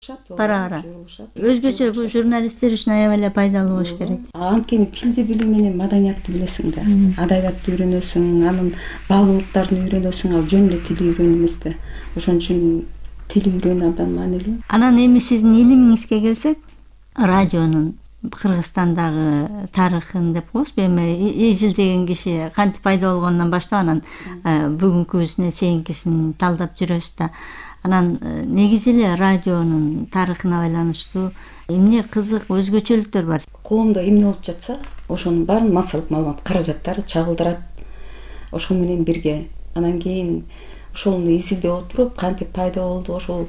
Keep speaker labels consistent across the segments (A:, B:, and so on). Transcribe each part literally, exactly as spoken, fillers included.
A: бара бара өзгөчө бул журналисттер үчүн аябай эле пайдалуу болуш керек.
B: Анткени тилди билүү менен маданиятты билесиң да. Адабиятты үйрөнөсүң, анын баалуулуктарын үйрөнөсүң, ал жөн эле тил үйрөнүү эмес да. Ошон үчүн тил үйрөнүү абдан маанилүү.
A: Анан эми сиздин илимиңизге келсек, радионун Кыргызстандагы тарыхын деп коебузбу, эми изилдеген киши кантип пайда болгонунан баштап анан бүгүнкүсүнө чейинкисин талдап жүрөбүз да. Анан негизи эле радионун тарыхына байланыштуу эмне кызык өзгөчөлүктөр бар?
B: Коомдо эмне болуп жатса, ошонун баарын массалык маалымат каражаттары чагылдырат. Ошол менен бирге анан кийин ошону изилдеп отуруп, кантип пайда болду, ошол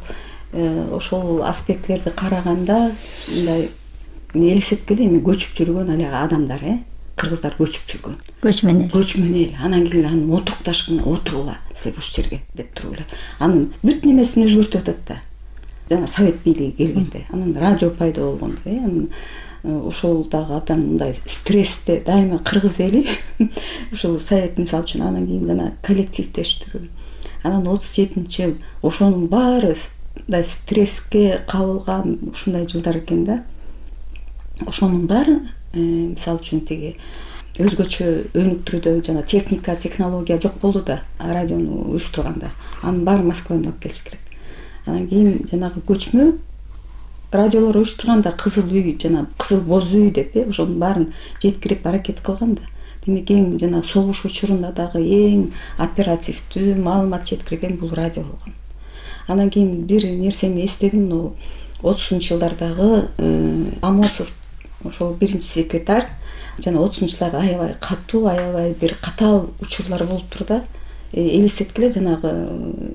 B: ошол аспектлерди караганда мындай элестеткеле эми көчүп жүргөн але адамдар, э кыргыздар көчүп жүргөн.
A: Көчмөн эл.
B: Көчмөн эл. Анан кийин анын отурукташкан отурула сиз ушул жерге деп туруп эле. Анын бүт немесин өзгөртүп атат да. Жана совет бийлиги келгенде, анан радио пайда болгондо, э анан ошол дагы абдан мындай стрессте дайыма кыргыз эли ушул совет мисалы үчүн анан кийин жана коллективдештирүү. Анан отуз жетинчи жыл ошонун баары мындай стресске кабылган ушундай жылдар экен да. Ошонун баары мисалы үчүн тиги өзгөчө өнүктүрүүдө жана техника, технология жок болду да, радиону уюштурганда. Анын баары Москвадан алып келиш керек. Анан кийин жанагы көчмө радиолор уюштурганда кызыл үй жана кызыл боз үй деп, э ошонун баарын жеткирип аракет кылган да. Демек эң жана согуш учурунда дагы эң оперативдүү маалымат жеткирген бул радио болгон. Анан кийин бир нерсени эстедим, бул отузунчу жылдардагы Амосов ошол биринчи секретарь жана отузунчу жылдарда аябай катуу, аябай бир катаал учурлар болуптур да. Элестеткиле жанагы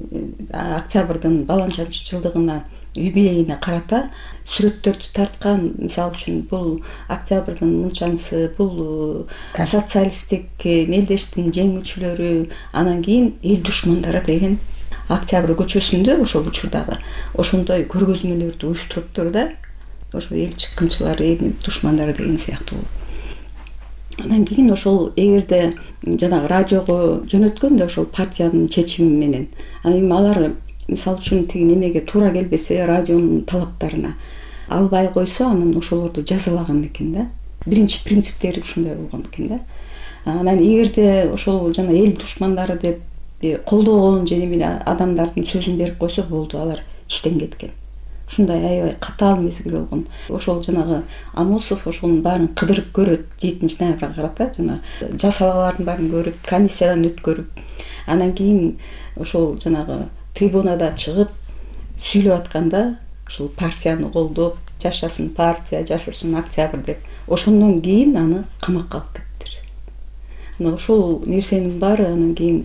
B: октябрдын баланчанчы жылдыгына юбилейине карата сүрөттөрдү тарткан. Мисалы үчүн бул октябрдын мынчанчысы, бул социалисттик мелдештин жеңүүчүлөрү, анан кийин эл душмандары деген Октябрь көчөсүндө ошол учурдагы ошондой көргөзмөлөрдү уюштуруптур да. Ошо эл чыккынчылары, эл душмандары деген сыяктуу. Андан кийин ошол эгерде жанагы радиого жөнөткөндө ошол партиянын чечими менен, анан алар мисалы үчүн тиги немеге туура келбесе, радионун талаптарына албай койсо, анан ошолорду жазалаган экен да. Биринчи принциптери ушундай болгон экен да. Анан эгерде ошол жана эл душмандары деп колдогон жана адамдардын сөзүн берип койсо болду, алар иштен кеткен. Ушундай аябай катаал мезгил болгон. Ошол жанагы Амосов ошонун баарын кыдырып көрөт жетинчи ноябрга карата, жана жасалгалардын баарын көрүп, комиссиядан өткөрүп, анан кийин ошол жанагы трибунада чыгып сүйлөп атканда ошол партияны колдоп, жашасын партия, жашасын Октябрь деп, ошондон кийин аны камакка алып кеттир. Мына ошол нерсенин баары анан кийин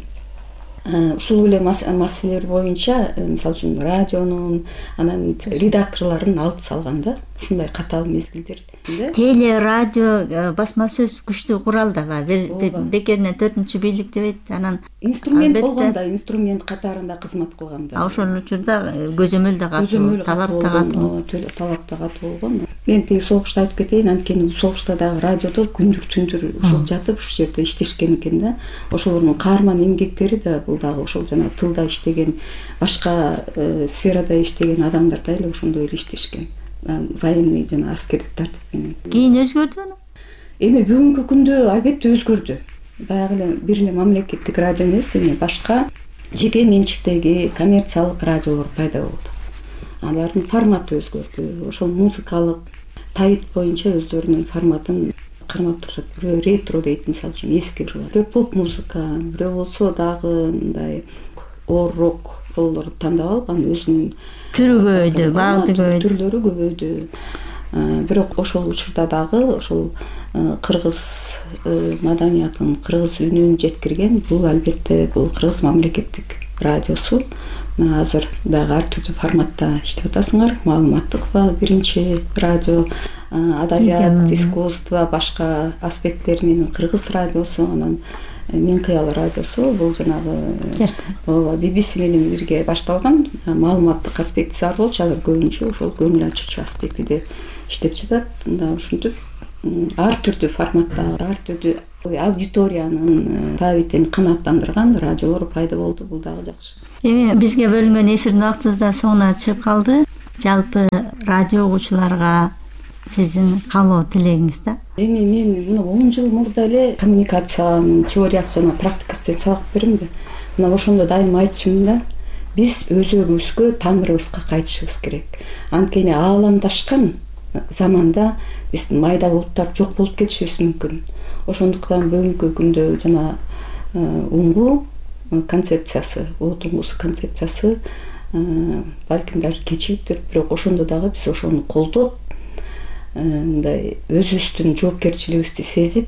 B: ушул эле маселелер боюнча, мисалы үчүн радионун анан редакторлорун алып салганда, ушундай катаал мезгилдер.
A: Теле радио басма сөз күчтүү курал да бар. Бекеринен төртүнчү бийлик дебейт. Анан
B: инструмент болгондо, инструмент катарында кызмат кылганда.
A: А ошол учурда көзөмөл да катуу, талап да катуу,
B: талап да катуу болгон. Мен тиги согушта айтып кетейин, анткени согушта дагы радиодо күндүр түндүр ушул жатып, ушул жерде иштешкен экен да. Ошолордун каарман эмгектери да бул дагы ошол жана тылда иштеген, башка сферада иштеген адамдар да эле ошондой эле иштешкен. Военный жана аскердик тартип менен.
A: Кийин өзгөрдүбү?
B: Эми бүгүнкү күндө албетте өзгөрдү. Баягы эле бир эле мамлекеттик радио эмес, эми башка жеке менчиктеги коммерциялык радиолор пайда болду. Алардын форматы өзгөрдү. Ошол музыкалык тайт боюнча өздөрүнүн форматын кармап турушат. Бирөө ретро дейт, мисалы үчүн эски бирөө поп музыка, бирөө болсо дагы мындай ор рок болорду тандап алып, анын өзүнүн
A: түрү көбөйдү, багды көбөйдү,
B: түрлөрү көбөйдү. Бирок ошол учурда дагы ошол кыргыз маданиятын, кыргыз үнүн жеткирген бул албетте бул кыргыз мамлекеттик радиосу. Азыр дагы ар түрдүү форматта иштеп атасыңар. Маалыматтык ба биринчи радио, адабият, искусство, башка аспекттер менен кыргыз радиосу, анан Мен кыял радиосу бул жанагы ооба би би си менен бирге башталган маалыматтык аспектиси бар болчу, азыр көбүнчө ошол көңүл ачуучу аспектиде иштеп жатат. Мында ушинтип ар түрдүү форматта, ар түрдүү аудиториянын таабитин канааттандырган радиолор пайда болду. Бул дагы жакшы.
A: Эми бизге бөлүнгөн эфирдин убактыбыз да соңуна чыгып калды. жалпы радио угуучуларга сиздин каалоо тилегиңиз да?
B: Эми мен мына он жыл мурда эле коммуникациянын теориясы жана практикасы сабак берем да. Мына ошондо дайым айтчумун да. Биз өзөгүбүзгө, тамырыбызга кайтышыбыз керек. Анткени ааламдашкан заманда биздин майда булуттар жок болуп кетишибиз мүмкүн. Ошондуктан бүгүнкү күндө жана уңгу концепциясы, улут уңгусу концепциясы балким даже кечиктир, бирок ошондо дагы биз ошону колдоп, мындай өзүбүздүн жоопкерчилигибизди сезип,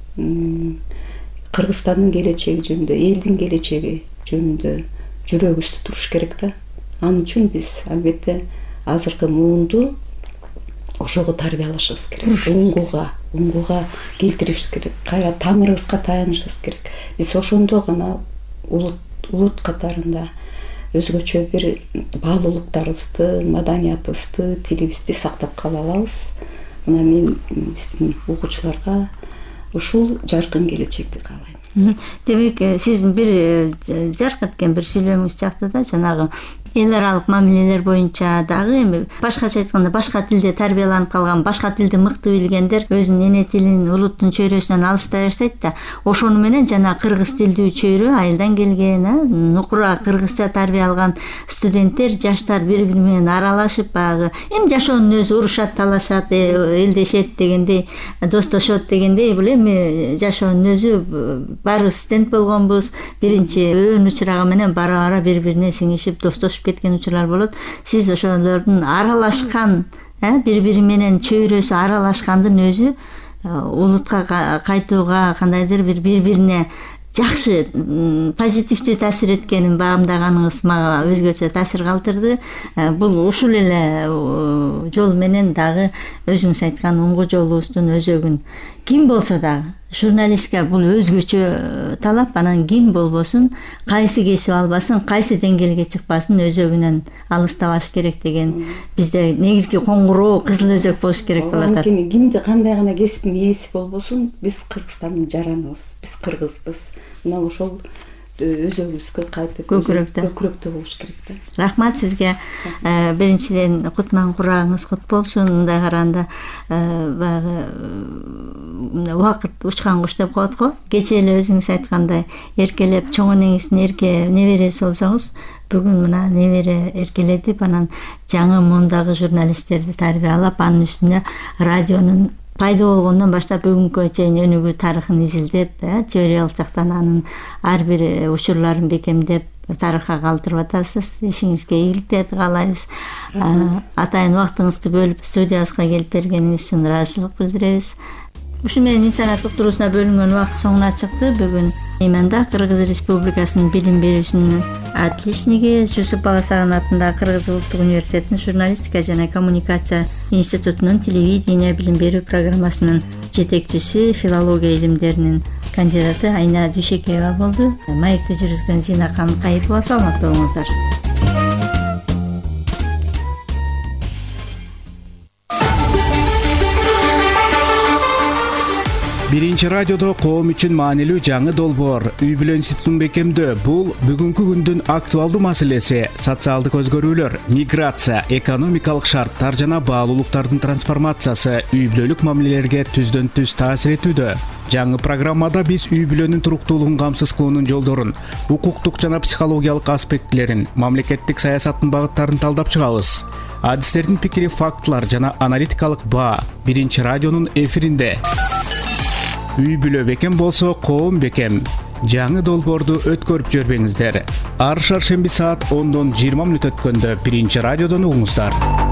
B: Кыргызстандын келечеги жөнүндө, элдин келечеги жөнүндө жүрөгүбүздө туруш керек да. Ал үчүн биз албетте азыркы муунду ошого тарбиялашыбыз керек. Уңгуга, уңгуга келтиришибиз керек. Кайра тамырыбызга таянышыбыз керек. Биз ошондо гана улут улут катарында өзгөчө бир баалуулуктарыбызды, маданиятыбызды, тилибизди сактап кала алабыз. Мына мен биздин угуучуларга ушул жаркын келечекти каалайм.
A: Демек, сиздин бир жарк эткен бир сүйлөмүңүз чыкты да, жанагы эл аралык мамилелер боюнча дагы эми башкача айтканда башка тилде тарбияланып калган, башка тилди мыкты билгендер өзүнүн эне тилин, улуттун чөйрөсүнөн алыстай баштайт да. Ошону менен жана кыргыз тилдүү чөйрө, айылдан келген, нукура кыргызча тарбия алган студенттер, жаштар бири-бири менен аралашып, багы эми жашоонун өзү урушат, талашат, элдешет дегендей, достошот дегендей, бул эми жашоонун өзү баарыбыз студент болгонбуз, биринчи өөн учурагы менен бара-бара бири-бирине сиңишип, достошуп кеткен учурлар болот. Сиз ошолордун аралашкан, бири-бири менен чөйрөсү аралашкандын өзү улутка кайтууга кандайдыр бир бири-бирине жакшы, позитивдүү таасир эткенин баамдаганыңыз мага өзгөчө таасир калтырды. Бул ушул эле жол менен дагы өзүңүз айткан уңгу жолубуздун өзөгүн ким болсо дагы, журналистке бул өзгөчө талап, анан ким болбосун, кайсы кесип албасын, кайсы деңгээлге чыкпасын, өзөгүнөн алыстабаш керек деген бизде негизги коңгуроо кызыл өзөк болуш керек болуп атат.
B: Анткени кимди кандай гана кесиптин ээси болбосун, биз Кыргызстандын жараныбыз, биз кыргызбыз. Мына ошол өзөгүбүзгө кайтып
A: көкүрөктө
B: көкүрөктө болуш керек да.
A: Рахмат сизге. Биринчиден кутман курагыңыз кут болсун. Мындай караганда баягы убакыт учкан куш деп коет го. Кечээ эле өзүңүз айткандай, эркелеп чоң энеңиздин эрке небереси болсоңуз, бүгүн мына небере эркелетип, анан жаңы муундагы журналисттерди тарбиялап, анын үстүнө радионун пайда болгондон баштап бүгүнкү чейин өнүгүү тарыхын изилдеп, чөйрө алчактан анын ар бир учурларын бекемдеп тарыхка калтырып атасыз. Ишиңизге ийгиликтерди каалайбыз. Атайын убактыңызды бөлүп студиябызга келип бергениңиз үчүн ыраазычылык билдиребиз. Ушу менен Инсаният уктуруусуна бөлүнгөн убакыт соңуна чыкты. Бүгүн Мейманда Кыргыз Республикасынын билим берүүсүнүн отличниги, Жусуп Баласаган атындагы Кыргыз улуттук университетинин журналистика жана коммуникация институтунун телевидение билим берүү программасынын жетекчиси, филология илимдеринин кандидаты Айна Дүйшекеева болду. Маекти жүргүзгөн Зинакан Кайыпова, саламатта болуңуздар.
C: Биринчи радиодо коом үчүн маанилүү жаңы долбоор үй бүлө институтун бекемдөө. Бул бүгүнкү күндүн актуалдуу маселеси. Социалдык өзгөрүүлөр, миграция, экономикалык шарттар жана баалуулуктардын трансформациясы үй бүлөлүк мамилелерге түздөн түз таасир этүүдө. Жаңы программада биз үй бүлөнүн туруктуулугун камсыз кылуунун жолдорун, укуктук жана психологиялык аспектилерин, мамлекеттик саясаттын багыттарын талдап чыгабыз. Адистердин пикири, фактылар жана аналитикалык баа биринчи радионун эфиринде. Үй бүлө бекем болсо, коом бекем. Жаңы долбоорду өткөрүп жүрбөңүздөр. Ар шаршемби саат ондон жыйырма мүнөт өткөндө биринчи радиодон угуңуздар.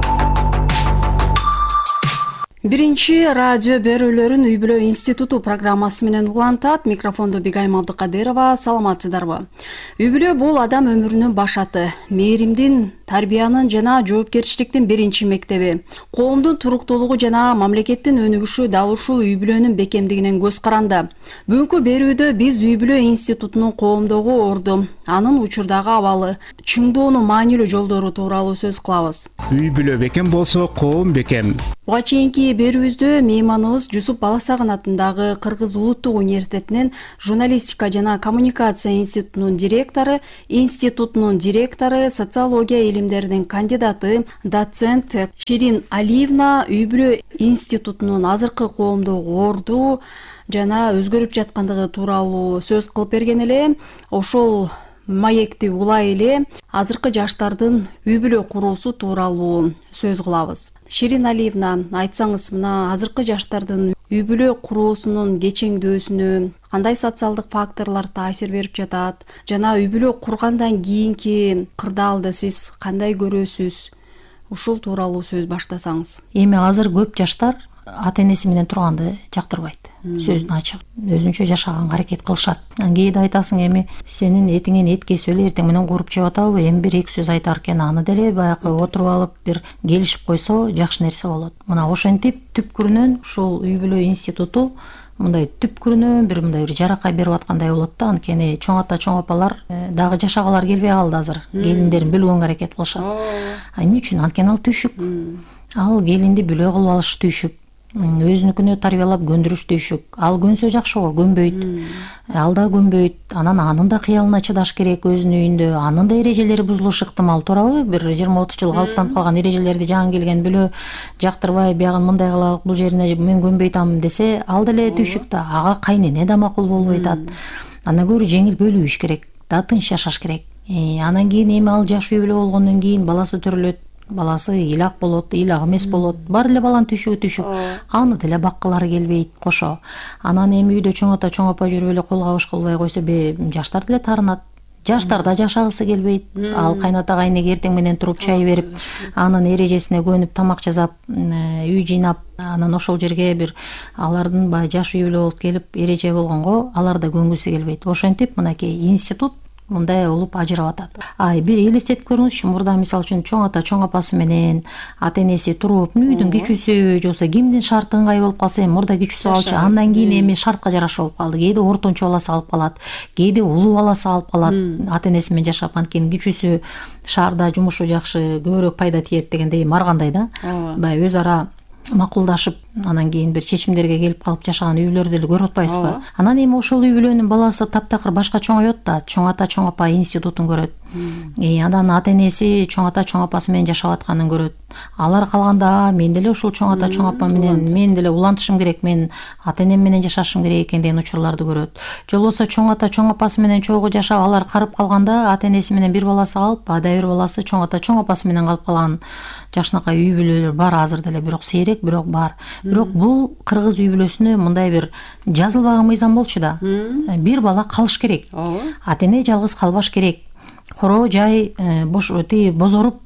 D: Биринчи радио берүүлөрүн үй бүлө институту программасы менен улантат. Микрофондо Бигайым Абдыкадырова. Саламатсыздарбы? Үй бүлө бул адам өмүрүнүн башаты, мээримдин, тарбиянын жана жоопкерчиликтин биринчи мектеби. Коомдун туруктуулугу жана мамлекеттин өнүгүшү дал ушул үй бүлөнүн бекемдигинен көз каранды. Бүгүнкү берүүдө биз үй бүлө институтунун коомдогу орду, анын учурдагы абалы, чыңдоонун маанилүү жолдору тууралуу сөз кылабыз.
C: Үй бүлө бекем болсо, коом бекем.
D: Буга чейинки берүүбүздө мейманыбыз Жусуп Баласагын атындагы Кыргыз Улуттук университетинин журналистика жана коммуникация институтунун директору, институтунун директору, социология илимдеринин кандидаты, доцент Ширин Алиевна үй бүлө институтунун азыркы коомдук орду жана өзгөрүп жаткандыгы тууралуу сөз кылып берген эле. Ошол маекти улай эле азыркы жаштардын үй бүлө куруусу тууралуу сөз кылабыз. Ширин Алиевна, айтсаңыз, мына азыркы жаштардын үй бүлө куруусунун кечеңдөөсүнө кандай социалдык факторлор таасир берип жатат жана үй бүлө кургандан кийинки кырдаалды сиз кандай көрөсүз? Ушул тууралуу сөз баштасаңыз.
E: Эми азыр көп жаштар ата энеси менен турганды жактырбайт. Сөздүн ачык, өзүнчө жашаганга аракет кылышат. Кээде айтасың, эми сенин этиңен эт кесип эле эртең менен куруп жеп атабы, эми бир эки сөз айтар экен, аны деле баягы отуруп алып бир келишип койсо жакшы нерсе болот. Мына ошентип түпкүрүнөн ушул үй бүлө институту мындай түпкүрүнөн бир мындай бир жаракай берип аткандай болот да. Анткени чоң ата чоң апалар дагы жашагалар келбей калды азыр. Келиндерин бөлгөнгө аракет кылышат. А эмне үчүн? Анткени ал түйшүк. Ал келинди бүлө кылып алыш түйшүк. Өзүнүкүнө тарбиялап көндүрүш түйшүк. Ал көнсө жакшы го, көнбөйт. Ал да көнбөйт. Анан анын да кыялына чыдаш керек өзүнүн үйүндө. Анын да эрежелери бузулушу ыктымал, туурабы? Бир жыйырма отуз жыл калыптанып калган эрежелерди жаңы келген бүлө жактырбай, биягын мындай кылалык, бул жерине мен көнбөйтам десе, ал деле түйшүк да. Ага кайнене да макул болбой атат. Андан көрө жеңил бөлүбүш керек, да тынч жашаш керек. Анан кийин эми ал жаш үй бүлө болгондон кийин баласы төрөлөт. Баласы ыйлак болот, ыйлак эмес болот. Бар эле баланын түйшүгү түйшүк. Аны деле баккылары келбейт кошо. Анан эми үйдө чоң ата чоң апа жүрүп эле кол кабыш кылбай койсо, жаштар деле таарынат. Жаштар да жашагысы келбейт. Ал кайната кайнеге эртең менен туруп чай берип, анын эрежесине көнүп тамак жасап, үй жыйнап, анан ошол жерге бир алардын баягы жаш үй бүлө болуп келип эреже болгонго алар да көнгүсү келбейт. Ошентип мынакей институт мындай болуп ажырап атат. Ай, бир элестетип көрүңүзчү, мурда мисалы үчүн чоң ата чоң апасы менен ата энеси туруп, үйдүн кичүүсү жоксо кимдин шарты ыңгай болуп калса, эми мурда кичүүсү алчы, андан кийин эми шартка жараша болуп калды. Кээде ортончо баласы алып калат, кээде улуу баласы алып калат, ата энеси менен жашап, анткени кичүүсү шаарда жумушу жакшы, көбүрөөк пайда тиет дегендей маргандай да. Баягы өз ара макулдашып, анан кийин бир чечимдерге келип калып жашаган үй бүлөлөрдү деле көрүп атпайсызбы? Анан эми ошол үй бүлөнүн баласы таптакыр башка чоңоет да, чоң ата чоң апа институтун көрөт. И андан ата энеси чоң ата чоң апасы менен жашап атканын көрөт. Алар калганда мен деле ушул чоң ата чоң апа менен мен деле улантышым керек, мен ата энем менен жашашым керек экен деген учурларды көрөт. Же болбосо чоң ата чоң апасы менен чогуу жашап, алар карып калганда ата энеси менен бир баласы калып, ада бир баласы чоң ата чоң апасы менен калып калган жакшынакай үй бүлөлөр бар азыр деле, бирок сейрек, бирок бар. Бирок бул кыргыз үй бүлөсүнө мындай бир жазылбаган мыйзам болчу да. Бир бала калыш керек. Ата эне жалгыз калбаш керек. Коро жай бош тиги бозоруп,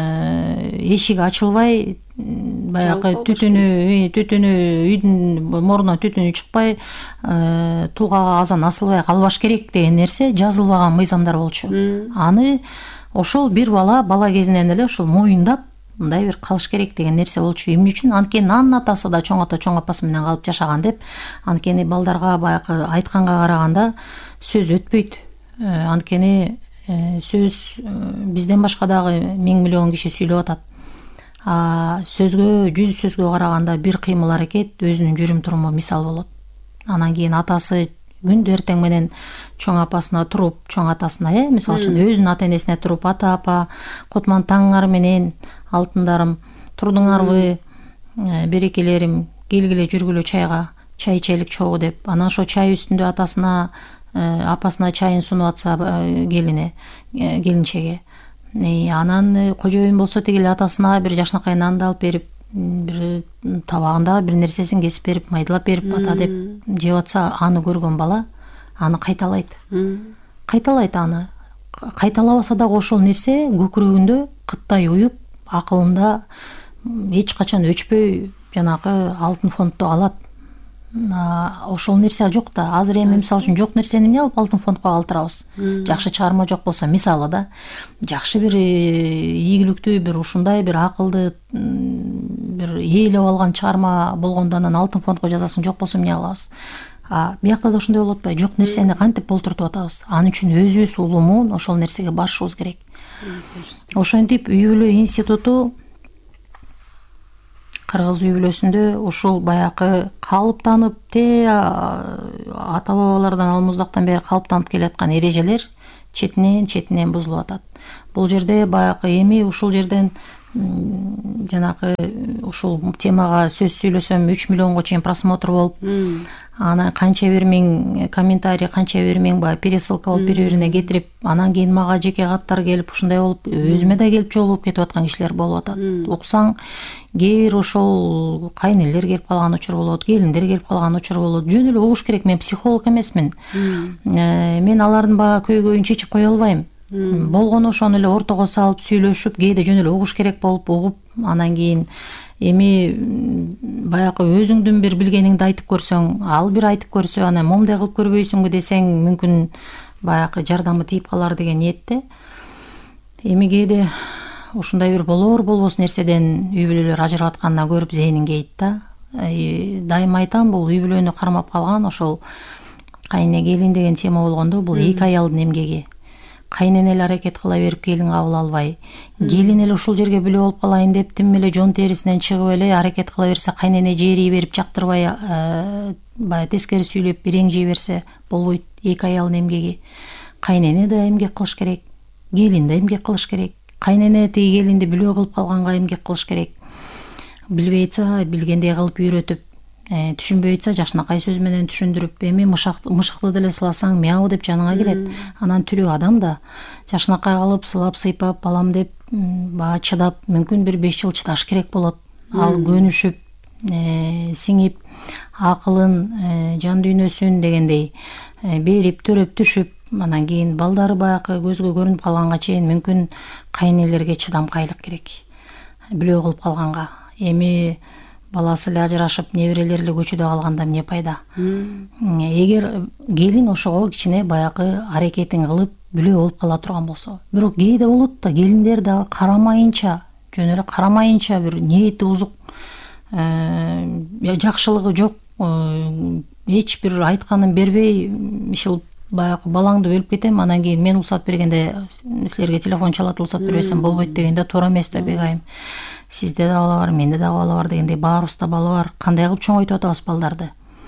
E: эшиги ачылбай, баягы түтүнү түтүнү үйдүн морунан түтүнү чыкпай, тулгага азан асылбай калбаш керек деген нерсе жазылбаган мыйзамдар болчу. Аны ошол бир бала бала кезинен эле ошол моюндап мындай бир калыш керек деген нерсе болчу. Эмне үчүн? Анткени анын атасы да чоң ата чоң апасы менен калып жашаган деп, анткени балдарга баягы айтканга караганда сөз өтпөйт. Анткени сөз бизден башка дагы миң миллион киши сүйлөп атат. А сөзгө, жүз сөзгө караганда бир кыймыл аракет өзүнүн жүрүм туруму мисал болот. Анан кийин атасы күндө эртең менен чоң апасына туруп, чоң атасына, э, мисалы үчүн өзүнүн ата энесине туруп, ата апа, Котман таңыңар менен, алтындарым, турдуңарбы, берекелерим, келгиле жүргүлө чайга, чай ичелик чогуу деп. Анан ошо чай үстүндө атасына, апасына чайын сунуп атса келине, келинчеге. Анан кожоюн болсо тигил атасына бир жакшынакай нанды алып берип, бир табагында бир нерсесин кесип берип, майдалап берип, ата деп жеп атса, аны көргөн бала аны кайталайт. Кайталайт аны. Кайталабаса дагы ошол нерсе көкүрөгүндө кыттай уюп, акылында эч качан өчпөй жанагы алтын фондду алат. Ошол нерсе жок да. Азыр эми мисалы үчүн жок нерсени эмне алып алтын фондко калтырабыз? Жакшы чыгарма жок болсо, мисалы да, жакшы бир ийгиликтүү, бир ушундай бир акылды, бир ээлеп алган чыгарма болгондо анан алтын фондко жазасын жок болсо эмне кылабыз? А биякта да ошондой болуп атпайбы? Жок нерсени кантип болтуртуп атабыз? Аны үчүн өзүбүз улумун ошол нерсеге барышыбыз керек. Ошентип үй бүлө институту кыргыз үй бүлөсүндө ушул баягы калыптанып те ата бабалардан алмуздактан бери калыптанып келаткан эрежелер четинен четинен бузулуп атат. Бул жерде баягы эми ушул жерден жанагы ушул темага сөз сүйлөсөм үч миллионго чейин просмотр болуп, анан канча бир миң комментарий, канча бир миң баягы пересылка болуп бири-бирине кетирип, анан кийин мага жеке каттар келип ушундай болуп, өзүмө да келип жолугуп кетип аткан кишилер болуп атат. Уксаң, кээ бир ошол кайнелер келип калган учур болот, келиндер келип калган учур болот. Жөн эле угуш керек. Мен психолог эмесмин. Мен алардын баягы көйгөйүн чечип кое албайм. Болгону ошону эле ортого салып сүйлөшүп, кээде жөн эле угуш керек болуп угуп, анан кийин эми баягы өзүңдүн бир билгениңди айтып көрсөң, ал бир айтып көрсө, анан момундай кылып көрбөйсүңбү десең, мүмкүн баягы жардамы тийип калар деген ниетте. Эми кээде ушундай бир болор болбос нерседен үй бүлөлөр ажырап атканына көрүп зээнин кейит да. Дайыма айтам, бул үй бүлөнү кармап калган ошол кайне келин деген тема болгондо, бул эки аялдын эмгеги. Кайнен эле аракет кыла берип келин кабыл албай, келин эле ушул жерге бүлө болуп калайын деп тим эле жон терисинен чыгып эле аракет кыла берсе, кайнене жээрий берип жактырбай баягы тескери сүйлөп ирең берсе болбойт. Эки аялдын эмгеги. Кайнене да эмгек кылыш керек, келин да эмгек кылыш керек. Кайнене тиги келинди бүлө кылып калганга эмгек кылыш керек. Билбей атса билгендей кылып үйрөтүп, түшүнбөй атса жакшынакай сөз менен түшүндүрүп, эми мышыкты деле сыласаң мяу деп жаныңа келет. Анан тирүү адам да жакшынакай кылып сылап сыйпап балам деп баа чыдап, мүмкүн бир беш жыл чыдаш керек болот. Ал көнүшүп, сиңип, акылын, жан дүйнөсүн дегендей берип төрөп түшүп, анан кийин балдары баягы көзгө көрүнүп калганга чейин мүмкүн кайнелерге чыдамкайлык керек. Бүлө кылып калганга. Эми баласы эле ажырашып, неберелери эле көчөдө калганда эмне пайда? Эгер келин ошого кичине баягы аракетин кылып бүлө болуп кала турган болсо, бирок кээде болот да келиндер дагы карамайынча, жөн эле карамайынча бир ниети бузук, жакшылыгы жок, эч бир айтканын бербей, ишил баягы балаңды бөлүп кетем, анан кийин мен уруксат бергенде силерге телефон чалат, уруксат бербесем болбойт дегенде туура эмес да, бегайым. Сизде да бала бар, менде да бала бар дегендей, баарыбызда бала бар. Кандай кылып чоңойтуп атабыз балдарды?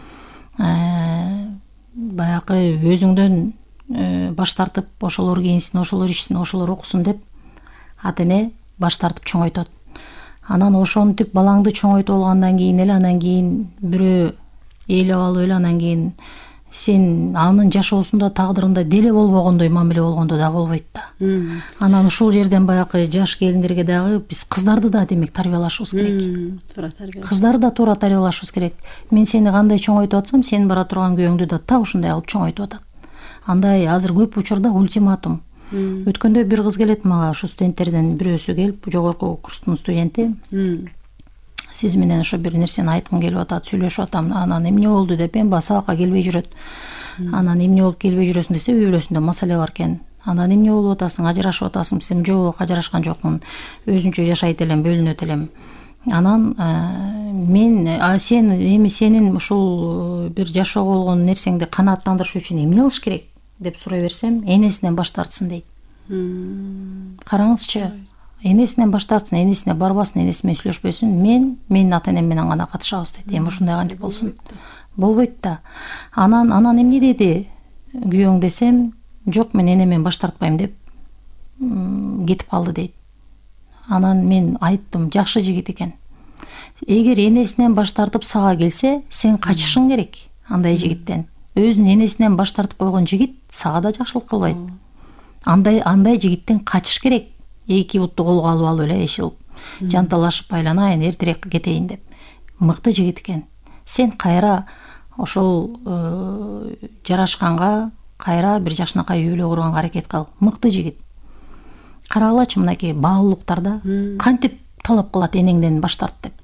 E: Баягы өзүңдөн баш тартып, ошолор кийинсин, ошолор ичсин, ошолор окусун деп ата эне баш тартып чоңойтот. Анан ошентип балаңды чоңойтуп алгандан кийин эле, анан кийин бирөө ээлеп алып эле, анан кийин сен анын жашоосунда тагдырында деле болбогондой мамиле болгондо да болбойт да. Анан ушул жерден баягы жаш келиндерге дагы биз кыздарды да демек тарбиялашыбыз керек. Кыздарды да туура тарбиялашыбыз керек. Мен сени кандай чоңойтуп атсам, сен бара турган күйөөңдү да так ушундай кылып чоңойтуп атат. Андай азыр көп учурда ультиматум. Өткөндө бир кыз келет мага, ушу студенттерден бирөөсү келип, жогорку курстун студенти. Сиз менен ошо бир нерсени айткым келип атат, сүйлөшүп атам. Анан эмне болду деп, эми сабакка келбей жүрөт. Анан эмне болуп келбей жүрөсүң десе, үй бүлөсүндө маселе бар экен. Анан эмне болуп атасың, ажырашып атасың десем, жок, ажырашкан жокмун. Өзүнчө жашайт элем, бөлүнөт элем. Анан мен сен эми сенин ушул бир жашоого болгон нерсеңди канааттандырыш үчүн эмне кылыш керек деп сурай берсем, энесинен баш тартсын дейт. Караңызчы, энесинен баш тартсын, энесине барбасын, энеси менен сүйлөшпөсүн. Мен менин ата энем менен гана катышабыз дейт. Эми ушундай кантип болсун? Болбойт да. Анан анан эмне деди күйөөң десем, жок, мен энемен баш тартпайм деп кетип калды дейт. Анан мен айттым, жакшы жигит экен. Эгер энесинен баш тартып сага келсе, сен качышың керек андай жигиттен. Өзүнүн энесинен баш тартып койгон жигит сага да жакшылык кылбайт. Андай андай жигиттен качыш керек. Эки бутту колго алып алып эле эшилип, жанталашып байланайын, эртерээк кетейин деп. Мыкты жигит экен. Сен кайра ошол жарашканга, кайра бир жакшынакай үй бүлө курганга аракет кыл. Мыкты жигит. Карагылачы, мынакей баалуулуктарда кантип талап кылат энеңден баш тарт деп.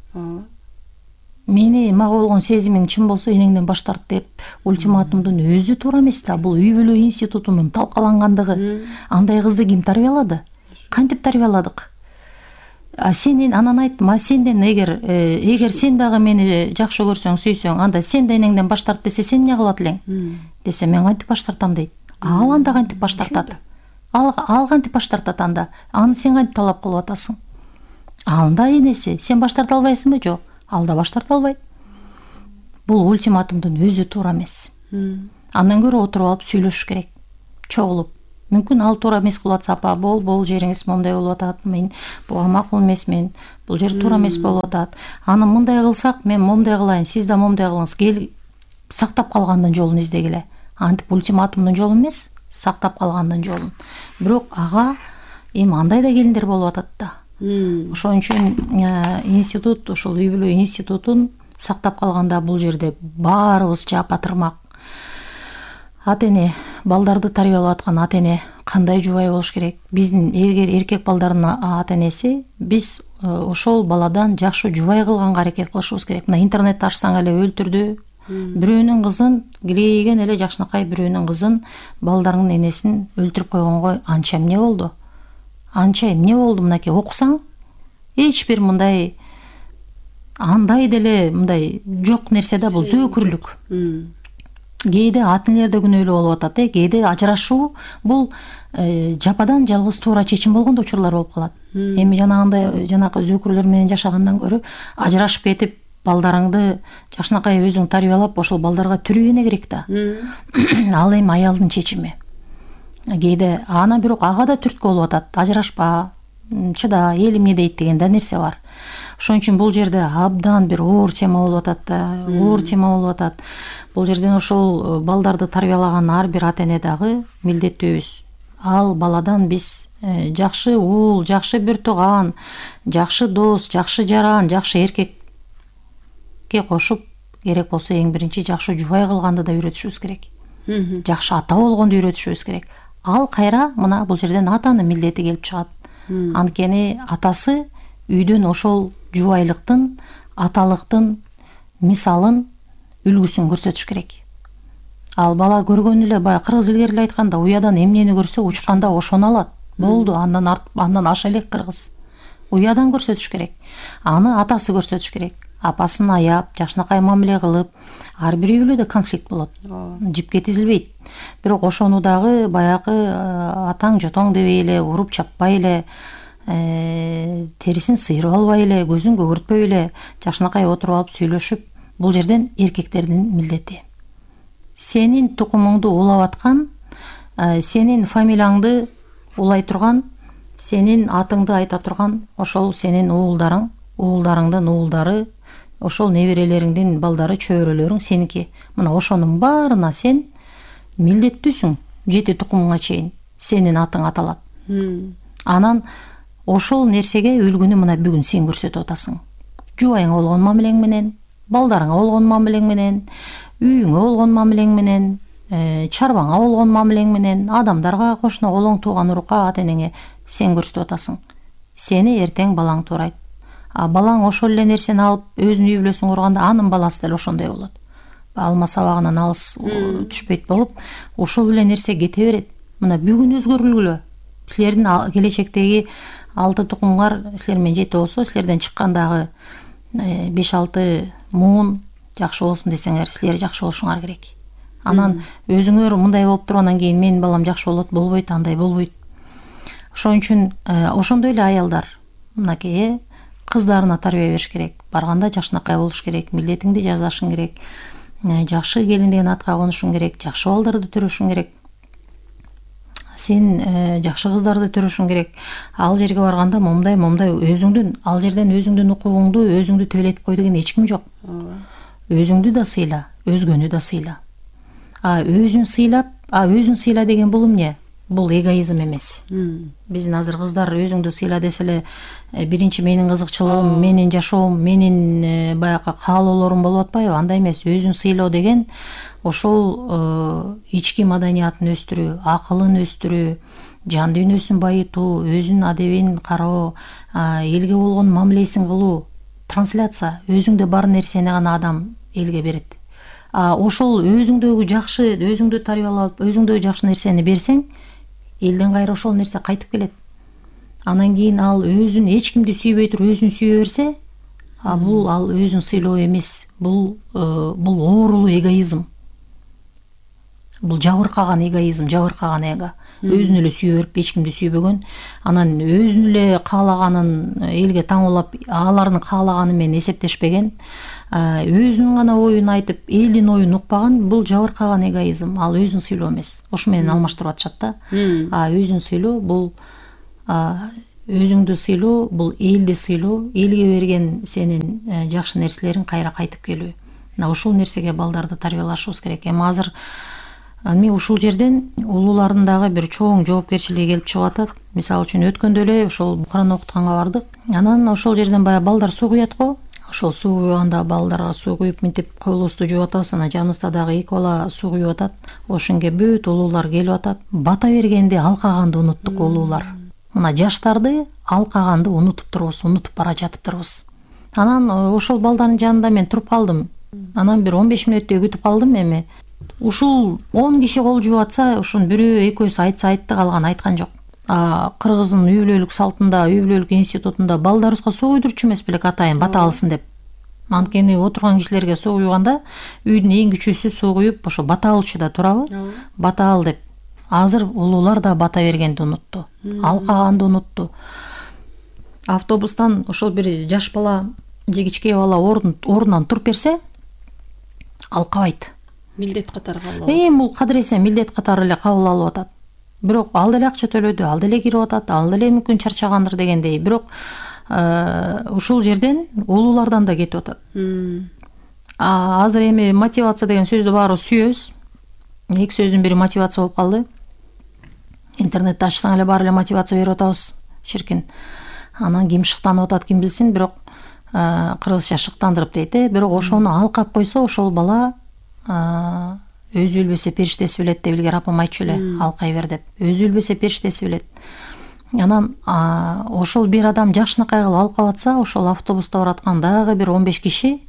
E: Мени мага болгон сезимиң чын болсо энеңден баш тарт деп ультиматумдун өзү туура эмес да. Бул үй бүлө институтунун талкалангандыгы. Андай кызды ким тарбиялады? Кантип тарбияладык? А сен анан айттым, а сенден эгер эгер сен дагы мени жакшы көрсөң, сүйсөң, анда сен да энеңден баш тарт десе, сен эмне кылат элең? Десе, мен кантип баш тартам дейт. Ал анда кантип баш тартат? Ал ал кантип баш тартат анда? Аны сен кантип талап кылып атасың? Анда энеси, сен баш тарта албайсыңбы? Жок. ал да баш тарта албайт. Бул ультиматумдун өзү туура эмес. Андан көрө отуруп алып сүйлөшүш керек, чогулуп. Мүмкүн ал туура эмес кылып атса, апа, бул бул жериңиз момундай болуп атат, мен буга макул эмесмин, бул жер туура эмес болуп атат. Аны мындай кылсак, мен момундай кылайын, сиз да момундай кылыңыз. Кел, сактап калгандын жолун издегиле. Антип ультиматумдун жолу эмес, сактап калгандын жолун. Бирок ага эми андай да келиндер болуп атат да. Ошон үчүн институт, ушул үй бүлө институтун сактап калганда бул жерде баарыбыз жапа-тырмак. Ата-эне, балдарды тарбиялап аткан ата-эне кандай жубай болуш керек? Биздин эгер эркек балдардын ата-энеси, биз ошол баладан жакшы жубай кылганга аракет кылышыбыз керек. Мына интернетти ачсаң эле өлтүрдү, бирөөнүн кызын, килейген эле жакшынакай бирөөнүн кызын, балдарынын энесин өлтүрүп койгонго анча эмне болду? Анча эмне болду? Мынакей окусаң, эч бир мындай андай деле мындай жок нерсе да, бул зөөкүрлүк. Кээде ата-энелер да күнөөлүү болуп атат, э, кээде ажырашуу бул жападан жалгыз туура чечим болгон да учурлар болуп калат. Эми жанагындай жанакы зөөкүрлөр менен жашагандан көрө ажырашып кетип, балдарыңды жакшынакай өзүң тарбиялап, ошол балдарга түрүбөне керек да. Ал эми аялдын чечими. Кээде ана бирок ага да түрткү болуп атат. Ажырашпа, чыда, элим эмне дейт деген да нерсе бар. Ошон үчүн бул жерде абдан бир оор тема болуп атат да, оор тема болуп атат. Бул жерден ошол балдарды тарбиялаган ар бир ата-эне дагы милдеттүүбүз. Ал баладан биз жакшы уул, жакшы бир тууган, жакшы дос, жакшы жаран, жакшы эркекке кошуп, керек болсо эң биринчи жакшы жубай кылганды да үйрөтүшүбүз керек. Жакшы ата болгонду үйрөтүшүбүз керек. Ал кайра мына бул жерден атанын милдети келип чыгат. Анткени атасы үйдөн ошол жубайлыктын, аталыктын мисалын, үлгүсүн көрсөтүш керек. Ал бала көргөн эле, баягы кыргыз илгерилер айтканда, уядан эмнени көрсө учканда ошону алат. Болду, андан артып, андан аша элек кыргыз. Уядан көрсөтүш керек. Аны атасы көрсөтүш керек. Апасын аяп, жакшынакай мамиле кылып, ар бир үй бүлөдө конфликт болот. Жипке тизилбейт. Бирок ошону дагы баягы атаң жотоң дебей эле, уруп чаппай эле, терисин сыйрып албай эле, көзүн көгөртпөй эле, жакшынакай отуруп алып сүйлөшүп, бул жерден эркектердин милдети. Сенин тукумуңду улап аткан, сенин фамилияңды улай турган, сенин атыңды айта турган ошол сенин уулдарың, уулдарыңдын уулдары, ошол неберелериңдин балдары, чөбөрөлөрүң сеники. Мына ошонун баарына сен милдеттүүсүң, жети тукумуңа чейин сенин атың аталат. Анан ошол нерсеге үлгүнү мына бүгүн сен көрсөтүп атасың. Жубайыңа болгон мамилең менен, балдарыңа болгон мамилең менен, үйүңө болгон мамилең менен, чарбаңа болгон мамилең менен, адамдарга, кошуна, колоң, тууган урукка, ата-энеңе сен көрсөтүп атасың. Сени эртең балаң туурайт. А балаң ошол эле нерсени алып өзүнүн үй бүлөсүн курганда, анын баласы деле ошондой болот. Алма сабагынан алыс түшпөйт болуп, ошол эле нерсе кете берет. Мына бүгүн өзгөрүлгүлө. Силердин келечектеги алты тукумуңар силер менен жети болсо, силерден чыккандагы беш алты муун жакшы болсун десеңер, силер жакшы болушуңар керек. Анан өзүңөр мындай болуп туруп, анан кийин менин балам жакшы болот, болбойт, андай болбойт. Ошон үчүн ошондой эле аялдар мынакей кыздарына тарбия бериш керек. Барганда жакшынакай болуш керек, милдетиңди жаздашың керек, жакшы келин деген атка конушуң керек, жакшы балдарды төрөшүң керек. Сен жакшы кыздарды төрөшүң керек. Ал жерге барганда момундай, момундай өзүңдүн, ал жерден өзүңдүн укугуңду, өзүңдү төөлетип кой деген эч ким жок. Өзүңдү да сыйла, өзгөнү да сыйла. А өзүн сыйлап, а өзүн сыйла деген бул эмне? Бул эгоизм эмес. Биздин азыр кыздар өзүңдү сыйла десе эле, биринчи менин кызыкчылыгым, менин жашоом, менин баягы каалоолорум болуп атпайбы? Андай эмес. Өзүн сыйлоо деген ошол ички маданиятын өстүрүү, акылын өстүрүү, жан дүйнөсүн байытуу, өзүнүн адебин кароо, элге болгон мамилесин кылуу, трансляция, өзүңдө бар нерсени гана адам элге берет. А ошол өзүңдөгү жакшы, өзүңдү тарбиялап, өзүңдөгү жакшы нерсени берсең, элден кайра ошол нерсе кайтып келет. Анан кийин ал өзүн эч кимди сүйбөй туруп өзүн сүйө берсе, а бул ал өзүн сыйлоо эмес. Бул бул оорулуу эгоизм. Бул жабыркаган эгоизм, жабыркаган эго. өзүн эле сүйө берип эч кимди сүйбөгөн, анан өзүн эле каалаганын элге таңуулап алардын каалаганы менен эсептешпеген, өзүнүн гана оюн айтып элдин оюн укпаган, бул жабыркаган эгоизм, ал өзүн сыйлоо эмес. Ошо менен алмаштырып атышат да. А өзүн сыйлоо бул өзүңдү сыйлоо, бул элди сыйлоо, элге берген сенин жакшы нерселериң кайра кайтып келүү. Мына ушул нерсеге балдарды тарбиялашыбыз керек. Эми азыр мен ушул жерден улуулардын дагы бир чоң жоопкерчилиги келип чыгып атат. Мисалы үчүн өткөндө эле ошол Куран окутканга бардык. Анан ошол жерден баягы балдар суу куят го. Ошол суу куйганда балдарга суу куюп мынтип колубузду жууп атабыз. Анан жаныбызда дагы эки бала суу куюп атат. Ошоңго бүт улуулар келип атат. Бата бергенди алкаганды унуттук улуулар. Мына жаштарды алкаганды унутуп турбуз, унутуп бара жатыптырбыз. Анан ошол балдардын жанында мен туруп калдым. Анан бир он беш мүнөттөй күтүп калдым. Эми ушул он киши кол жууп атса, ошонун бирөө экөөсү айтса айтты, калган айткан жок. Кыргыздын үй бүлөлүк салтында, үй бүлөлүк институтунда балдарыбызга суу куйдурчу эмес белек атайын бата алсын деп. Анткени отурган кишилерге суу куйганда үйдүн эң күчүүсү суу куюп ошо бата алчу да турабы? Бата ал деп. Азыр улуулар да бата бергенди унутту, алкаганды унутту. Автобустан ошол бир жаш бала же кичке бала ордунан туруп берсе, алкабайт.
D: Милдет катары кабыл алат.
E: Эми бул кадыресе милдет катары эле кабыл алып атат. Бирок ал деле акча төлөдү, ал деле кирип атат, ал деле мүмкүн чарчагандыр дегендей. Бирок ушул жерден улуулардан да кетип атат. Азыр эми мотивация деген сөздү баарыбыз сүйөбүз. Эки сөздүн бири мотивация болуп калды. Интернетти ачсаң эле баары эле мотивация берип атабыз, ширкин. Анан ким шыктанып атат, ким билсин, бирок кыргызча шыктандырып дейт э. Бирок ошону алкап койсо, ошол бала өзү билбесе периштеси билет деп илгери апам айтчу эле, алкай бер деп. Өзү билбесе периштеси билет. Анан ошол бир адам жакшынакай кылып алкап атса, ошол автобуста бараткан дагы бир он беш киши,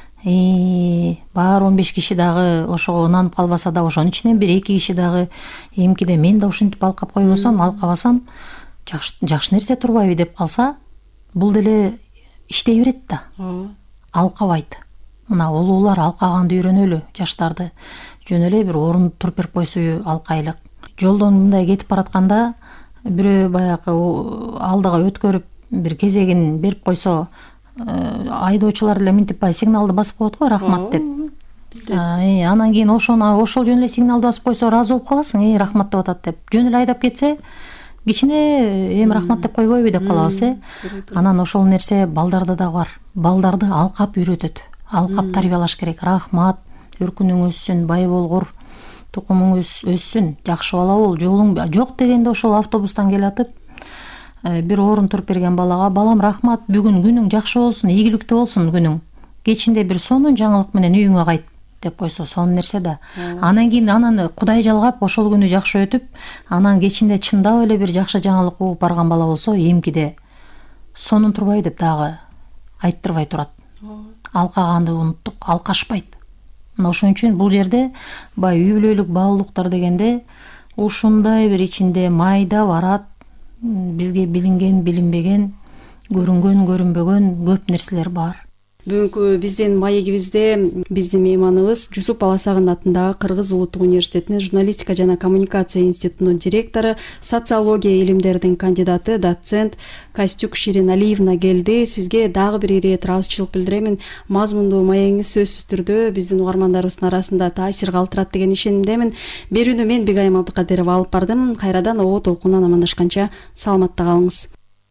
E: баары он беш киши дагы ошого ынанып калбаса да, ошонун ичинен бир эки киши дагы эмкиде мен да ушинтип алкап койбосом, алкабасам жакшы нерсе турбайбы деп калса, бул деле иштей берет да. Алкабайт. Мына улуулар алкаганды үйрөнөлү, жаштарды. Жөн эле бир орун туруп берип койсо алкайлык. Жолдон мындай кетип баратканда бирөө баягы алдыга өткөрүп бир кезегин берип койсо, айдоочулар эле мынтип бай сигналды басып коет го, рахмат деп. Анан кийин ошону ошол жөн эле сигналды басып койсо ыраазы болуп каласың, эй рахмат деп атат деп. Жөн эле айдап кетсе, кичине эми рахмат деп койбойбу деп калабыз э. Анан ошол нерсе балдарда да бар. Балдарды алкап үйрөтөт. Алкап тарбиялаш керек. Рахмат, өркүнүң өссүн, бай болгур, тукумуң өссүн, жакшы бала бол, жолуң жок дегенде ошол автобустан келатып бир орун туруп берген балага, балам рахмат, бүгүн күнүң жакшы болсун, ийгиликтүү болсун күнүң. Кечинде бир сонун жаңылык менен үйүңө кайт деп койсо, сонун нерсе да. Анан кийин анан Кудай жалгап ошол күнү жакшы өтүп, анан кечинде чындап эле бир жакшы жаңылык угуп барган бала болсо, эмкиде сонун турбайбы деп дагы айттырбай турат. Алкаганды унуттук, алкашпайт. Мына ошон үчүн бул жерде бай үй бүлөлүк баалуулуктар дегенде ушундай бир ичинде майда барат, бизге билинген, билинбеген, көрүнгөн, көрүнбөгөн көп нерселер бар.
D: Бүгүнкү биздин маегибизде биздин мейманыбыз Жусуп Баласагын атындагы Кыргыз Улуттук университетинин журналистика жана коммуникация институтунун директору, социология илимдеринин кандидаты, доцент Костюк Ширин Алиевна келди. Сизге дагы бир ири ыраазычылык билдирем. Мазмундуу маегиңиз сөзсүз түрдө биздин угармандарыбыздын арасында таасир калтырат деген ишенимдемин. Берүүнү мен Бигайым Абдыкадырова алып бардым. Кайрадан ого толкундан амандашканча саламатта калыңыз.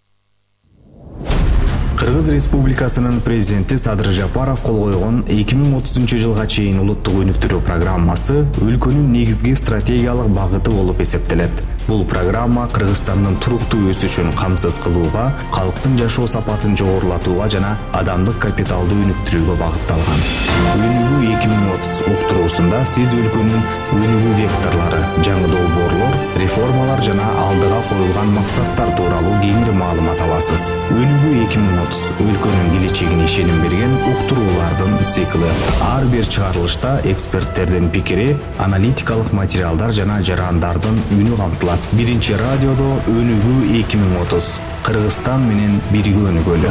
C: Кыргыз Республикасынын президенти Садыр Жапаров кол койгон эки миң отузунчу жылга чейин улуттук өнүктүрүү программасы өлкөнүн негизги стратегиялык багыты болуп эсептелет. Бул программа Кыргызстандын туруктуу өсүшүн камсыз кылууга, калктын жашоо сапатын жогорулатууга жана адамдык капиталды өнүктүрүүгө багытталган. Өнүгүү эки миң отуз уктуруусунда сиз өлкөнүн өнүгүү векторлору, жаңы долбоорлор, реформалар жана алдыга коюлган максаттар тууралуу кеңири маалымат аласыз. Өнүгүү эки миң отуз өлкөнүн келечегине ишеним берген уктуруулардын циклы. Ар бир чыгарылышта эксперттердин пикири, аналитикалык материалдар жана жарандардын үнү камтылат. Биринчи радиодо Өнүгүү эки миң отуз. Кыргызстан менен бирге өнүгөлү.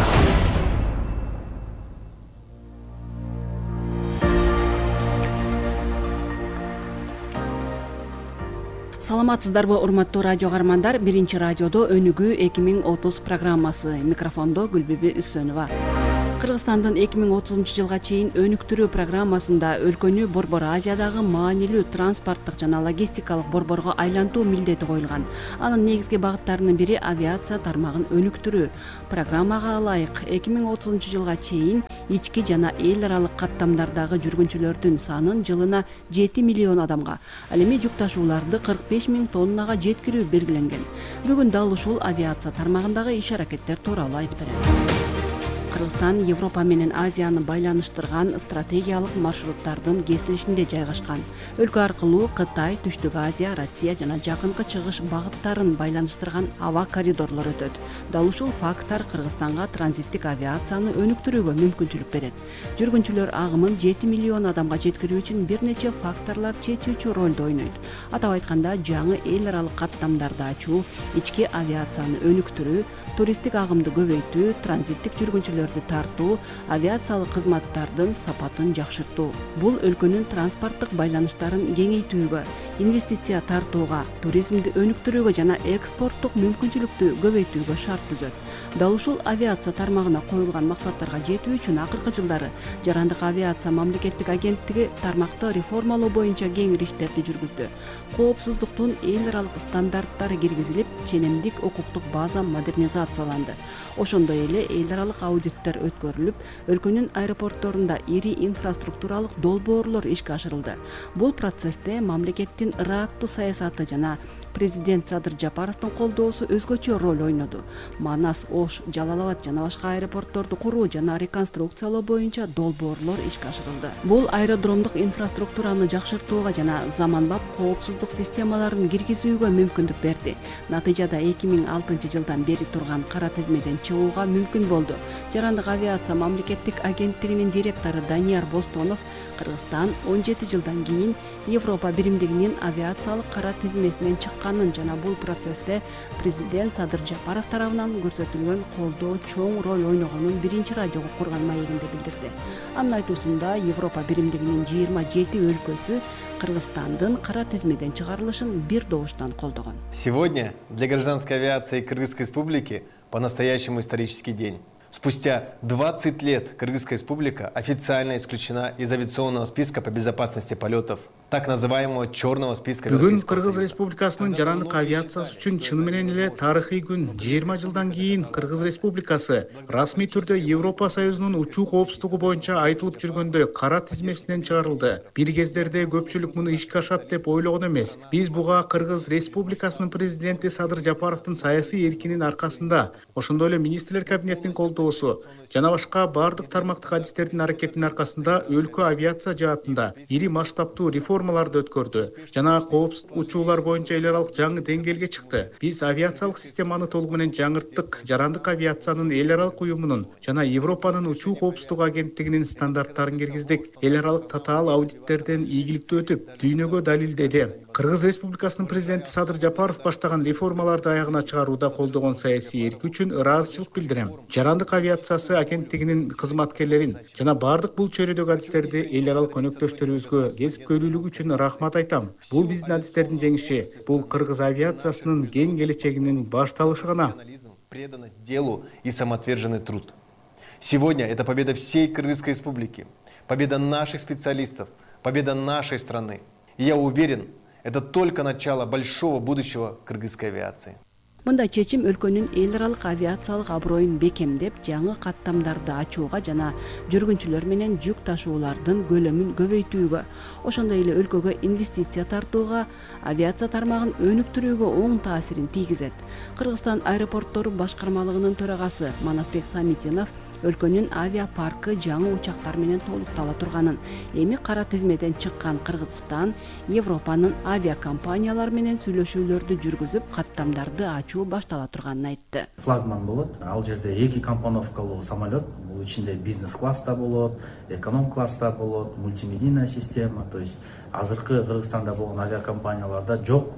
D: Саламатсыздарбы, урматтуу радио каармандар. Биринчи радиодо өнүгүү эки миң отуз программасы. Микрофондо Гүлбүбү Үсөнова. Кыргызстандын эки миң отузунчу жылга чейин өнүктүрүү программасында өлкөнү Борбор Азиядагы маанилүү транспорттук жана логистикалык борборго айлантуу милдети коюлган. Анын негизги багыттарынын бири авиация тармагын өнүктүрүү. Программага ылайык эки миң отузунчу жылга чейин ички жана эл аралык каттамдардагы жүргүнчүлөрдүн санын жылына жети миллион адамга, ал эми жүк ташууларды кырк беш миң тоннага жеткирүү белгиленген. Бүгүн дал ушул авиация тармагындагы иш аракеттер тууралуу айтып берет. Кыргызстан Европа менен Азияны байланыштырган стратегиялык маршруттардын кесилишинде жайгашкан. Өлкө аркылуу Кытай, Түштүк Азия, Россия жана Жакынкы Чыгыш багыттарын байланыштырган аба коридорлор өтөт. Дал ушул факттар Кыргызстанга транзиттик авиацияны өнүктүрүүгө мүмкүнчүлүк берет. Жүргүнчүлөр агымын жети миллион адамга жеткирүү үчүн бир нече факторлор чечүүчү ролду ойнойт. Атап айтканда, жаңы эл аралык каттамдарды ачуу, ички авиацияны өнүктүрүү, туристтик агымды көбөйтүү, транзиттик жүргүнчүлөрдү тартуу, авиациялык кызматтардын сапатын жакшыртуу. Бул өлкөнүн транспорттук байланыштарын кеңейтүүгө, инвестиция тартууга, туризмди өнүктүрүүгө жана экспорттук мүмкүнчүлүктү көбөйтүүгө шарт түзөт. Дал ушул авиация тармагына коюлган максаттарга жетүү үчүн акыркы жылдары Жарандык авиация мамлекеттик агенттиги тармакты реформалоо боюнча кеңир иштерди жүргүздү. Коопсуздуктун эл аралык стандарттары киргизилип, ченемдик укуктук база модернизацияланды. Ошондой эле эл аралык аудиттер өткөрүлүп, өлкөнүн аэропортторунда ири инфраструктуралык долбоорлор ишке ашырылды. Бул процессте мамлекеттин ырааттуу саясаты жана президент Садыр Жапаровдун колдоосу өзгөчө роль ойноду. Манас, Ош, Жалал-Абад жана башка аэропортторду куруу жана реконструкциялоо боюнча долбоорлор ишке ашырылды. Бул аэродромдук инфраструктураны жакшыртууга жана заманбап коопсуздук системаларын киргизүүгө мүмкүндүк берди. Натыйжада эки миң алтынчы жылдан бери турган кара тизмеден чыгууга мүмкүн болду. Жарандык авиация мамлекеттик агенттигинин директору Данияр Бостонов Кыргызстан он жети жылдан кийин Европа биримдигинин авиациялык кара тизмесинен чыкканын жана бул процессте президент Садыр Жапаров тарабынан көрсөтүлгөн колдоо чоң роль ойногонун биринчи радиого курган маегинде билдирди. Анын айтуусунда Европа биримдигинин жыйырма жети өлкөсү Кыргызстандын кара тизмеден чыгарылышын бир добуштан колдогон.
F: Сегодня для гражданской авиации Кыргызской Республики по-настоящему исторический день. Спустя двадцать лет Кыргызская Республика официально исключена из авиационного списка по безопасности полетов, так называемого черного списка.
C: Бүгүн Кыргыз Республикасынын жарандык авиациясы үчүн чын менен эле тарыхый күн. жыйырма жылдан кийин Кыргыз Республикасы расмий түрдө Европа Союзунун учуу коопсуздугу боюнча айтылып жүргөндөй кара тизмесинен чыгарылды. Бир кездерде көпчүлүк муну ишке ашат деп ойлогон эмес. Биз буга Кыргыз Республикасынын президенти Садыр Жапаровдун саясий эркинин аркасында, ошондой эле министрлер кабинетинин колдоосу жана башка бардык тармактык адистердин аракетинин аркасында өлкө авиация жаатында ири масштабтуу реформаларды өткөрдү жана коопсуз учуулар боюнча эл аралык жаңы деңгээлге чыкты. Биз авиациялык системаны толугу менен жаңырттык. Жарандык авиациянын эл аралык уюмунун жана Европанын учуу коопсуздук агенттигинин стандарттарын киргиздик. Эл аралык татаал аудиттерден ийгиликтүү өтүп, дүйнөгө далилдеди. Кыргыз Республикасынын президенти Садыр Жапаров баштаган реформаларды аягына чыгарууда колдогон саясий эрки үчүн ыраазычылык билдирем. Жарандык авиациясы агенттигинин кызматкерлерин жана бардык бул чөйрөдөгү адистерди эл аралык өнөктөштөрүбүзгө кесипкөйлүүлүгү үчүн рахмат айтам. Бул биздин адистердин жеңиши, бул Кыргыз авиациясынын кең келечегинин башталышы гана.
F: Преданность делу и самоотверженный труд. Сегодня это победа всей Кыргызской Республики, победа наших специалистов, победа нашей страны. И я уверен, это только начало большого будущего кыргызской авиации.
D: Мындай чечим өлкөнүн эл аралык авиациялык аброюн бекемдеп, жаңы каттамдарды ачууга жана жүргүнчүлөр менен жүк ташуулардын көлөмүн көбөйтүүгө, ошондой эле өлкөгө инвестиция тартууга, авиация тармагын өнүктүрүүгө оң таасирин тийгизет. Кыргызстан аэропорттору башкармалыгынын төрагасы Манасбек Самитинов өлкөнүн авиапаркы жаңы учактар менен толуктала турганын, эми кара тизмеден чыккан Кыргызстан Европанын авиакомпаниялар менен сүйлөшүүлөрдү жүргүзүп, каттамдарды ачуу баштала турганын айтты.
G: Флагман болот. Ал жерде эки компоновкалуу самолет, бул ичинде бизнес класста болот, эконом класста болот, мультимедийная система, то есть азыркы Кыргызстанда болгон авиакомпанияларда жок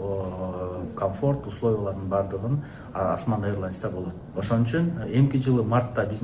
G: комфорт условиялардын бардыгын Осман Airlines'та болот. Ошон үчүн эмки жылы мартта биздин учактар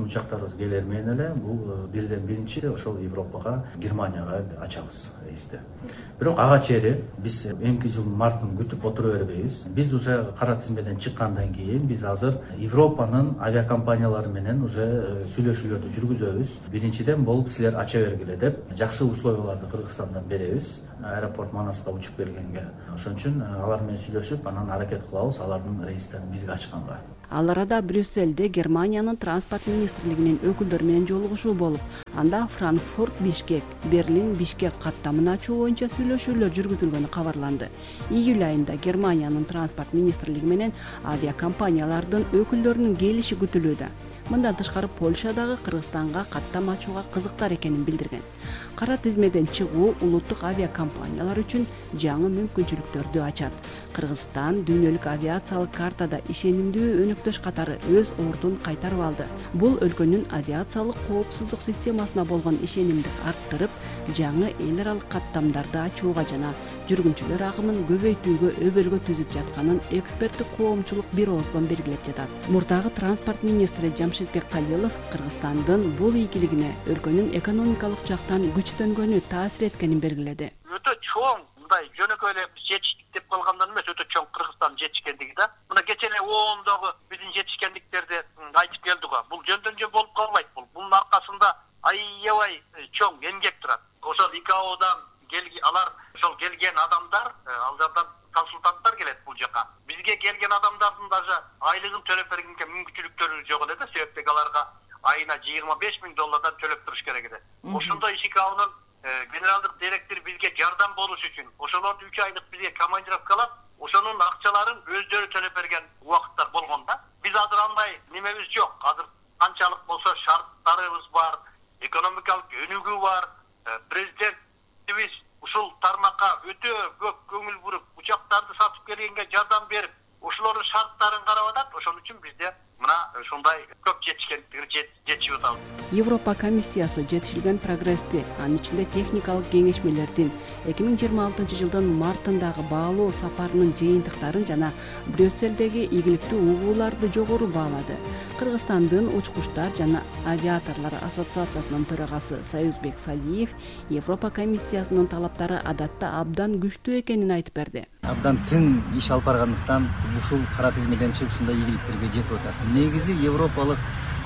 G: рейстерибиз келер менен эле бул бирден биринчи ошол Европага, Германияга ачабыз рейсти. Бирок ага чейин биз эмки жылдын мартын күтүп отура бербейбиз. Биз уже кара тизмеден чыккандан кийин биз азыр Европанын авиакомпаниялары менен уже сүйлөшүүлөрдү жүргүзөбүз. Биринчиден болуп силер ача бергиле деп жакшы условияларды Кыргызстандан беребиз. Аэропорт Манаска учуп келгенге. Ошон үчүн алар менен сүйлөшүп, анан аракет кылабыз алардын рейстерин бизге ачканга.
D: Ал арада Брюссельде Германиянын транспорт министрлигинин өкүлдөрү менен жолугушуу болуп, анда Франкфурт, Бишкек, Берлин, Бишкек каттамын ачуу боюнча сүйлөшүүлөр жүргүзүлгөнү кабарланды. Июль айында Германиянын транспорт министрлиги менен авиакомпаниялардын өкүлдөрүнүн келиши күтүлүүдө. Мындан тышкары Польша дагы Кыргызстанга каттам ачууга кызыктар экенин билдирген. Кара тизмеден чыгуу улуттук авиакомпаниялар үчүн жаңы мүмкүнчүлүктөрдү ачат. Кыргызстан дүйнөлүк авиациялык картада ишенимдүү өнөктөш катары өз ордун кайтарып алды. Бул өлкөнүн авиациялык коопсуздук системасына болгон ишенимди арттырып, жаңы эл аралык каттамдарды ачууга жана жүргүнчүлөр агымын көбөйтүүгө өбөлгө түзүп жатканын эксперттик коомчулук бир ооздон белгилеп жатат. Мурдагы транспорт министри Жамшитбек Калилов Кыргызстандын бул ийгилигине өлкөнүн экономикалык жактан күчтөнгөнү таасир эткенин белгиледи.
H: Өтө чоң мындай жөнөкөй эле жетиштик деп калгандан эмес, өтө чоң Кыргызстандын жетишкендиги да. Мына кечээ эле оондогу биздин жетишкендиктерди айтып келдик го. Бул жөндөн жөн болуп калбайт бул. Бунун аркасында аябай чоң эмгек турат. Ошол ИКАОдан алар ошол келген адамдар, алардан консультанттар келет бул жака. Бизге келген адамдардын даже айлыгын төлөп бергенге мүмкүнчүлүктөрү жок эле да, себептеги аларга айына жыйырма беш миң доллардан төлөп туруш керек эле. Ошондой ИКАОнун генералдык директори бизге жардам болуш үчүн ошолорду үч айлык бизге командировкалап, ошонун акчаларын өздөрү төлөп берген убакыттар болгон да. Биз азыр андай немебиз жок. Азыр канчалык болсо шарттарыбыз бар, экономикалык өнүгүү бар. Президентибиз ушул тармакка өтө көп көңүл буруп, учактарды сатып келгенге жардам берип, ошолордун шарттарын карап атат. Ошон үчүн бизде мына ушундай көп жетишкендиктер жетишип атабыз.
D: Европа комиссиясы жетишилген прогрессти, анын ичинде техникалык кеңешмелердин эки миң жыйырма алтынчы жылдын мартындагы баалоо сапарынын жыйынтыктарын жана Брюссельдеги ийгиликтүү угууларды жогору баалады. Кыргызстандын учкучтар жана авиаторлор ассоциациясынын төрагасы Союзбек Салиев Европа комиссиясынын талаптары адатта абдан күчтүү экенин айтып берди.
I: Абдан тең иш алып баргандыктан ушул кара тизмеден чыгып ушундай ийгиликтерге жетип атат. Негизи европалык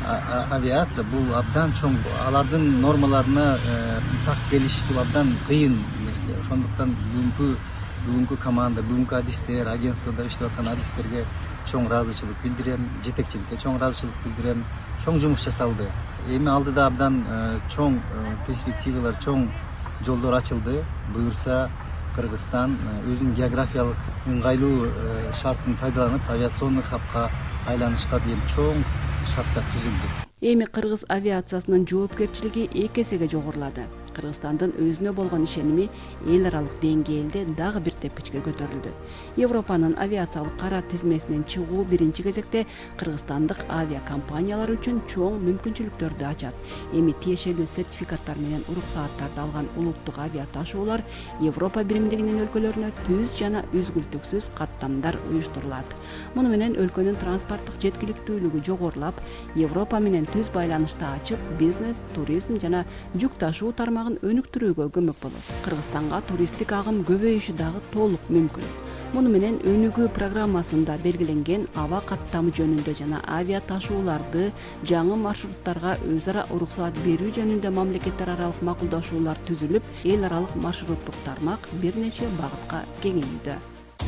I: авиация бул абдан чоң, алардын нормаларына так келиш бул абдан кыйын нерсе. Ошондуктан бүгүнкү бүгүнкү команда, бүгүнкү адистер, агентствода иштеп аткан адистерге чоң ыраазычылык билдирем, жетекчиликке чоң ыраазычылык билдирем. Чоң жумуш жасалды. Эми алдыда абдан чоң перспективалар, чоң жолдор ачылды. Буюрса Кыргызстан өзүнүн географиялык ыңгайлуу шартын пайдаланып, авиационный хабка айланышка дейин чоң шарттар түзүлдү.
D: Эми кыргыз авиациясынын жоопкерчилиги эки эсеге жогорулады. Кыргызстандын өзүнө болгон ишеними эл аралык деңгээлде дагы бир тепкичке көтөрүлдү. Европанын авиациялык кара тизмесинен чыгуу биринчи кезекте кыргызстандык авиакомпаниялар үчүн чоң мүмкүнчүлүктөрдү ачат. Эми тиешелүү сертификаттар менен уруксааттарды алган улуттук авиа ташуулар Европа биримдигинин өлкөлөрүнө түз жана үзгүлтүксүз каттамдар уюштурулат. Муну менен өлкөнүн транспорттук жеткиликтүүлүгү жогорулап, Европа менен түз байланышты ачып, бизнес, туризм жана жүк ташуу тармагын өнүктүрүүгө көмөк болот. Кыргызстанга туристтик агым көбөйүшү дагы толук мүмкүн. Муну менен өнүгүү программасында белгиленген аба каттамы жөнүндө жана авиа ташууларды жаңы маршруттарга өз ара уруксаат берүү жөнүндө мамлекеттер аралык макулдашуулар түзүлүп, эл аралык маршруттук тармак бир нече багытка кеңейүүдө.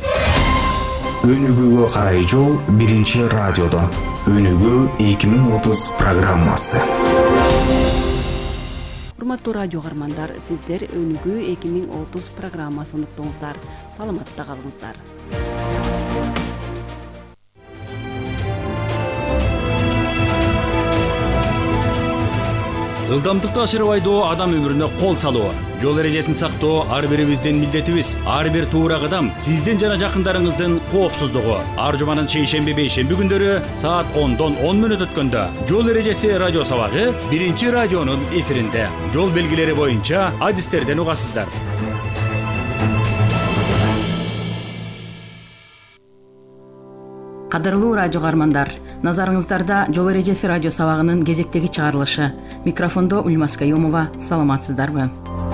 J: Өнүгүүгө карай жол биринчи радиодо. Өнүгүү эки миң отуз программасы.
D: Урматтуу радио каармандар, сиздер Өнүгүү эки миң отуз программасын уктуңуздар. Саламатта калыңыздар.
K: Ылдамдыкты ашырып айдоо адам өмүрүнө кол салуу. Жол эрежесин сактоо ар бирибиздин милдетибиз. Ар бир туура кадам сиздин жана жакындарыңыздын коопсуздугу. Ар жуманын чейшемби бейшемби күндөрү саат ондон он мүнөт өткөндө жол эрежеси радио сабагы биринчи радионун эфиринде. Жол белгилери боюнча адистерден угасыздар.
L: Кадырлуу радио каармандар, Назарыңыздарда жол эрежеси радио сабагынын кезектеги чыгарылышы. Микрофондо Ульмас Каюмова. Саламатсыздарбы?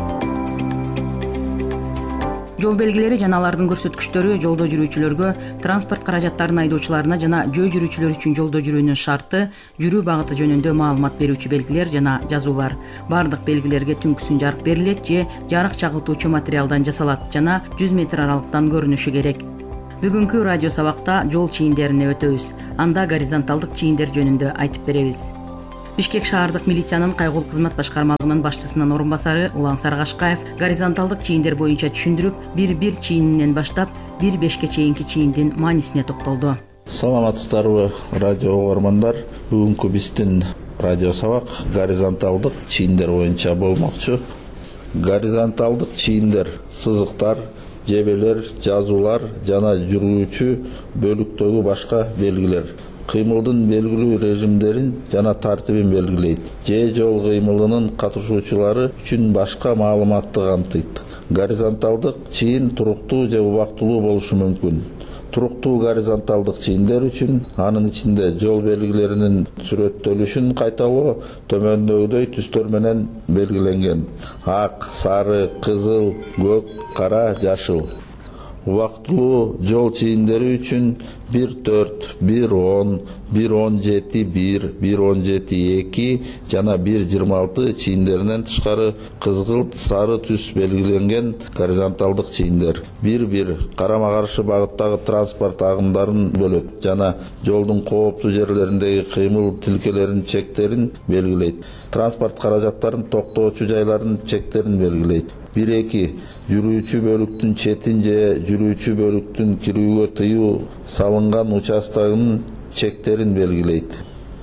L: Жол белгилери жана алардын көрсөткүчтөрү жолдо жүрүүчүлөргө, транспорт каражаттарынын айдоочуларына жана жөө жүрүүчүлөр үчүн жолдо жүрүүнүн шарты, жүрүү багыты жөнүндө маалымат берүүчү белгилер жана жазуулар. Бардык белгилерге түнкүсүн жарык берилет же жарык чагылтуучу материалдан жасалат жана жүз метр аралыктан көрүнүшү керек. Бүгүнкү радио сабакта жол чийиндерине өтөбүз. Анда горизонталдык чийиндер жөнүндө айтып беребиз. Бишкек шаардык милициянын кайгыл кызмат башкармалыгынын башчысынын орун басары Улан Саргашкаев горизонталдык чийиндер боюнча түшүндүрүп, бир бир чийининен баштап бир бешке чейинки чийиндин маанисине токтолду.
M: Саламатсыздарбы, радио угармандар. Бүгүнкү биздин радио сабак горизонталдык чийиндер боюнча болмокчу. Горизонталдык чийиндер сызыктар, жебелер, жазуулар жана жүрүүчү бөлүктөгү башка белгилер. Кыймылдын белгилүү режимдерин жана тартибин белгилейт. Же жол кыймылынын катышуучулары үчүн башка маалыматты камтыйт. Горизонталдык чийин туруктуу же убактылуу болушу мүмкүн. Туруктуу горизонталдык чийиндер үчүн анын ичинде жол белгилеринин сүрөттөлүшүн кайталоо төмөндөгүдөй түстөр менен белгиленген: ак, сары, кызыл, көк, кара, жашыл. Убактылуу жол чийиндери үчүн бир төрт, бир он, бир он жети бир, бир он жети эки жана бир жыйырма алты чийиндеринен тышкары кызгылт сары түс белгиленген горизонталдык чийиндер бир бир карама каршы багыттагы транспорт агымдарын бөлөт жана жолдун кооптуу жерлериндеги кыймыл тилкелеринин чектерин белгилейт. Транспорт каражаттарын токтоочу жайлардын чектерин белгилейт. бир эки жүрүүчү бөлүктүн четин же жүрүүчү бөлүктүн кирүүгө тыюу салынган участогунун чектерин белгилейт.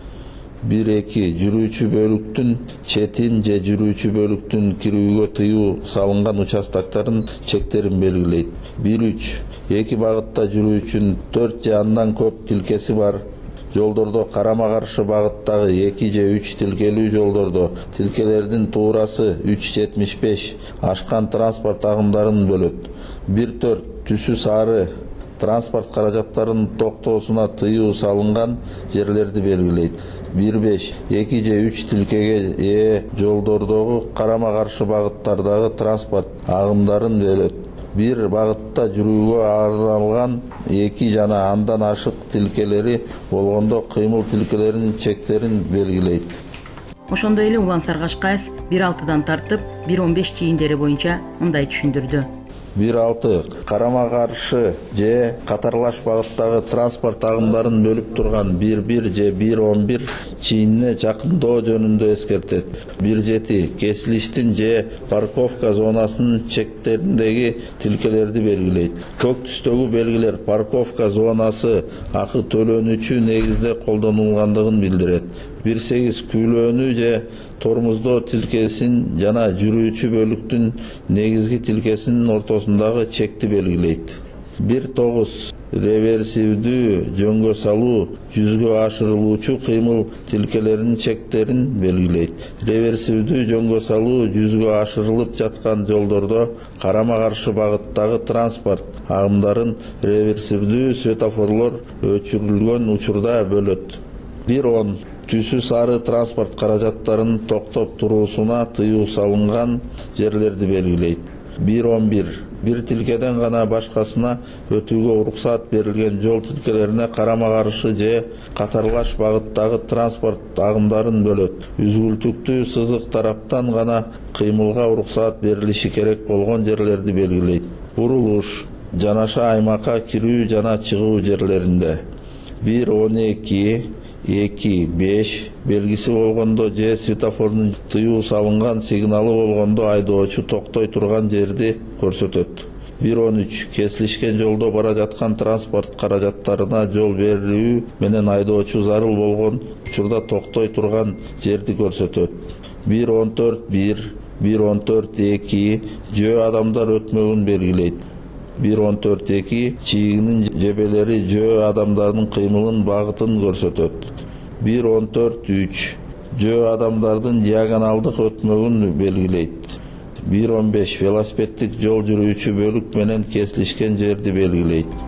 M: бир эки жүрүүчү бөлүктүн четин же жүрүүчү бөлүктүн кирүүгө тыюу салынган участоктордун чектерин белгилейт. бир үч эки багытта жүрүүчүнүн төрт же андан көп тилкеси бар жолдордо карама каршы багыттагы эки же үч тилкелүү жолдордо тилкелердин туурасы үч жетимиш беш ашкан транспорт агымдарын бөлөт. бир төрт түсү сары транспорт каражаттарынын токтоосуна тыюу салынган жерлерди белгилейт. бир беш эки же үч тилкеге ээ жолдордогу карама каршы багыттардагы транспорт агымдарын бөлөт. бир багытта жүрүүгө арналган эки жана андан ашык тилкелери болгондо кыймыл тилкелеринин чектерин белгилейт.
L: Ошондой эле Улан Саргашкаев бир алтыдан тартып бир он беш чийиндери боюнча мындай түшүндүрдү.
M: бир алты карама каршы же катарлаш багыттагы транспорт агымдарын бөлүп турган бир бир же бир он бир чийинине жакындоо жөнүндө эскертет. бир жети кесилиштин же парковка зонасынын чектериндеги тилкелерди белгилейт. Көк түстөгү белгилер парковка зонасы акы төлөнүүчү негизде колдонулгандыгын билдирет. бир сегиз күйлөөнүү же тормоздоо тилкесин жана жүрүүчү бөлүктүн негизги тилкесинин ортосундагы чекти белгилейт. бир тогуз реверсивдүү жөнгө салуу жүзгө ашырылуучу кыймыл тилкелеринин чектерин белгилейт. Реверсивдүү жөнгө салуу жүзгө ашырылып жаткан жолдордо карама каршы багыттагы транспорт агымдарын реверсивдүү светофорлор өчүрүлгөн учурда бөлөт. бир он түсү сары транспорт каражаттарынын токтоп туруусуна тыюу салынган жерлерди белгилейт. бир он бир бир тилкеден гана башкасына өтүүгө уруксат берилген жол тилкелерине карама каршы же катарлаш багыттагы транспорт агымдарын бөлөт. Үзгүлтүктүү сызык тараптан гана кыймылга уруксат берилиши керек болгон жерлерди белгилейт. Бурулуш жанаша аймакка кирүү жана чыгуу жерлеринде бир он эки эки беш белгиси болгондо же светофордун тыюу салынган сигналы болгондо айдоочу токтой турган жерди көрсөтөт. бир он үч кесилишкен жолдо бара жаткан транспорт каражаттарына жол берүү менен айдоочу зарыл болгон учурда токтой турган жерди көрсөтөт. бир он төрт бир бир он төрт эки жөө адамдар өтмөгүн белгилейт. бир он төрт эки чийигинин жебелери жөө адамдардын кыймылын багытын көрсөтөт. бир он төрт үч жөө адамдардын диагоналдык өтмөгүн белгилейт. бир он беш велосипеддик жол жүрүүчү бөлүк менен кесилишкен жерди белгилейт.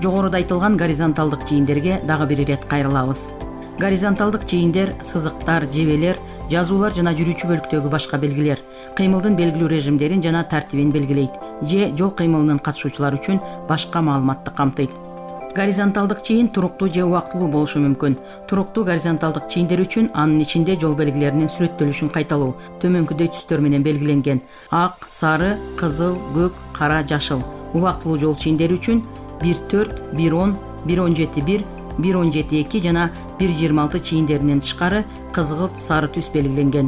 L: Жогоруда айтылган горизонталдык чийиндерге дагы бир ирет кайрылабыз. Горизонталдык чийиндер сызыктар, жебелер, жазуулар жана жүрүүчү бөлүктөгү башка белгилер, кыймылдын белгилүү режимдерин жана тартибин белгилейт же жол кыймылынын катышуучулары үчүн башка маалыматты камтыйт. Горизонталдык чийин туруктуу же убактылуу болушу мүмкүн. Туруктуу горизонталдык чийиндер үчүн анын ичинде жол белгилеринин сүрөттөлүшүн кайталоо төмөнкүдөй түстөр менен белгиленген: ак, сары, кызыл, көк, кара, жашыл. Убактылуу жол чийиндери үчүн бир төрт, бир он, бир он жети бир, бир он жети эки жана бир жыйырма алты чийиндеринен тышкары кызгылт, сары түс белгиленген.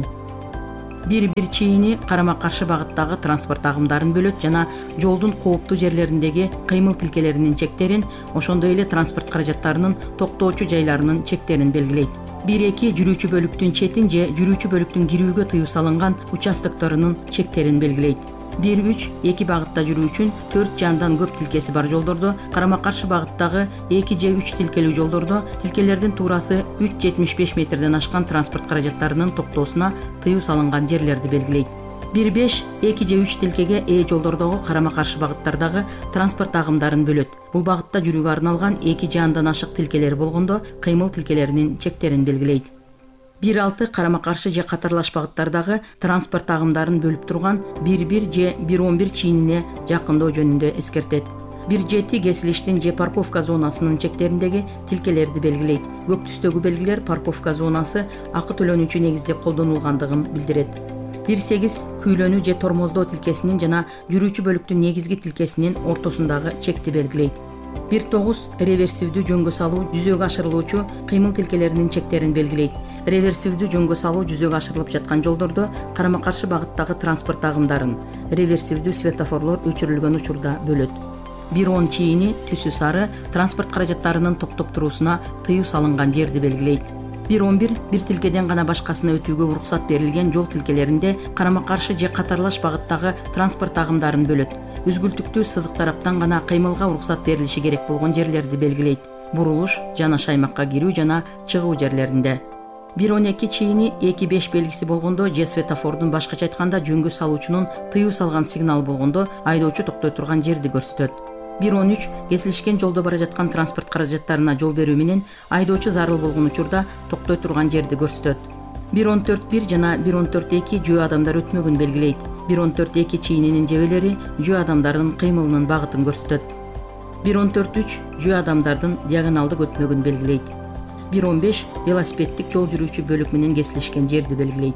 L: Бир бир чийини карама-каршы багыттагы транспорт агымдарын бөлөт жана жолдун кооптуу жерлериндеги кыймыл тилкелеринин чектерин, ошондой эле транспорт каражаттарынын токтоочу жайларынын чектерин белгилейт. бир эки жүрүүчү бөлүктүн четин же жүрүүчү бөлүктүн кирүүгө тыюу салынган участокторунун чектерин белгилейт. бир үч эки багытта жүрүү үчүн төрт же андан көп тилкеси бар жолдордо, карама-каршы багыттагы эки же үч тилкелүү жолдордо тилкелердин туурасы үч жүз жетимиш беш метрден ашкан транспорт каражаттарынын токтоосуна тыюу салынган жерлерди белгилейт. бир беш эки же үч тилкеге ээ жолдордогу карама-каршы багыттардагы транспорт агымдарын бөлөт. Бул багытта жүрүүгө арналган эки же андан ашык тилкелер болгондо кыймыл тилкелеринин чектерин белгилейт. бир алты карама-каршы же катарлаш багыттардагы транспорт агымдарын бөлүп турган бир бир же бир он бир чийинине жакындоо жөнүндө эскертет. бир жети кесилиштин же парковка зонасынын чектериндеги тилкелерди белгилейт. Көк түстөгү белгилер парковка зонасы акы төлөнүүчү негизде колдонулгандыгын билдирет. бир сегиз күйлөнүү же тормоздоо тилкесинин жана жүрүүчү бөлүктүн негизги тилкесинин ортосундагы чекти белгилейт. бир тогуз реверсивдүү жөнгө салуу жүзөгө ашырылуучу кыймыл тилкелеринин чектерин белгилейт. Реверсивдүү жөнгө салуу жүзөгө ашырылып жаткан жолдордо карама-каршы багыттагы транспорт агымдарын реверсивдүү светофорлор өчүрүлгөн учурда бөлөт. бир он чийини түсү сары транспорт каражаттарынын токтоп туруусуна тыюу салынган жерди белгилейт. бир он бир бир тилкеден гана башкасына өтүүгө уруксат берилген жол тилкелеринде карама-каршы же катарлаш багыттагы транспорт агымдарын бөлөт. Үзгүлтүктүү сызык тараптан гана кыймылга уруксат берилиши керек болгон жерлерди белгилейт. Бурулуш жана шаймакка кирүү жана чыгуу жерлеринде. бир он эки чийини эки беш белгиси болгондо же светофордун башкача айтканда жөнгө салуучунун тыюу салган сигналы болгондо айдоочу токтой турган жерди көрсөтөт. бир он үч кесилишкен жолдо бара жаткан транспорт каражаттарына жол берүү менен айдоочу зарыл болгон учурда токтой турган жерди көрсөтөт. бир он төрт бир жана бир он төрт эки жөө адамдар өтмөгүн белгилейт. бир он төрт эки чийининин жебелери жөө адамдардын кыймылынын багытын көрсөтөт. бир он төрт үч жөө адамдардын диагоналдык өтмөгүн белгилейт. бир он беш велосипеддик жол жүрүүчү бөлүк менен кесилишкен жерди белгилейт.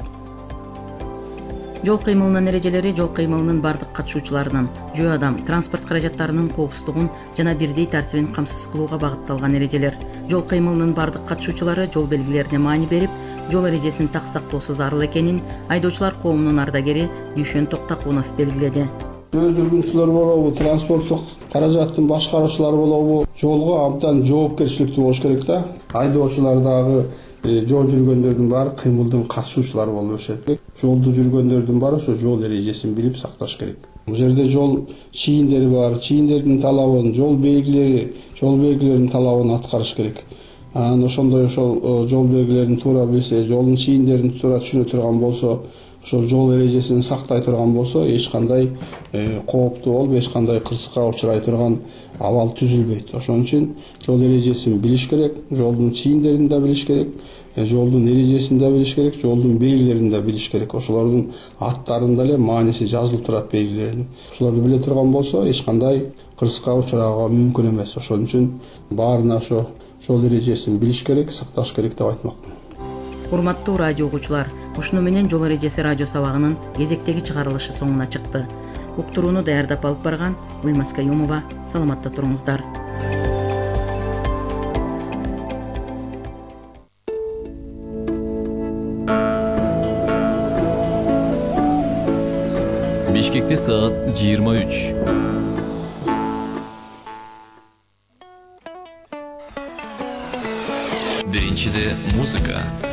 L: Жол кыймылынын эрежелери жол кыймылынын бардык катышуучуларынын жөө адам транспорт каражаттарынын коопсуздугун жана бирдей тартибин камсыз кылууга багытталган эрежелер. Жол кыймылынын бардык катышуучулары жол белгилерине маани берип, жол эрежесин так сактоосу зарыл экенин айдоочулар коомунун ардагери Дүйшөн Токтакунов белгиледи.
N: Жөө жүргүнчүлөр болобу, транспорттук каражаттын башкаруучулары болобу, жолго абдан жоопкерчиликтүү болуш керек да. Айдоочулар дагы жол жүргөндөрдүн баары кыймылдын катышуучулары болуп өсөт. Жолду жүргөндөрдүн баары ошо жол эрежесин билип сакташ керек. Бул жерде жол чийиндери бар, чийиндердин талабын, жол белгилери, жол белгилеринин талабын аткарыш керек. Анан ошондой ошол жол белгилерин туура билсе, жолдун чийиндерин туура түшүнө турган болсо, ошол жол эрежесин сактай турган болсо, эч кандай кооптуу болуп, эч кандай кырсыкка учурай турган абал түзүлбөйт. Ошон үчүн жол эрежесин билиш керек, жолдун чийиндерин да билиш керек, жолдун эрежесин да билиш керек, жолдун белгилерин да билиш керек. Ошолордун аттарында эле мааниси жазылып турат белгилеринин. Ошолорду биле турган болсо, эч кандай кырсыкка учурага мүмкүн эмес. Ошон үчүн баарына ошо жол эрежесин билиш керек, сакташ керек деп айтмакмын.
L: Урматтуу радио угуучулар, ушуну менен жол эрежеси радио сабагынын кезектеги чыгарылышы соңуна чыкты. Уктурууну даярдап алып барган Гүлмаз Каюмова. Саламатта туруңуздар.
O: Бишкекте саат жыйырма үч. Биринчиде музыка.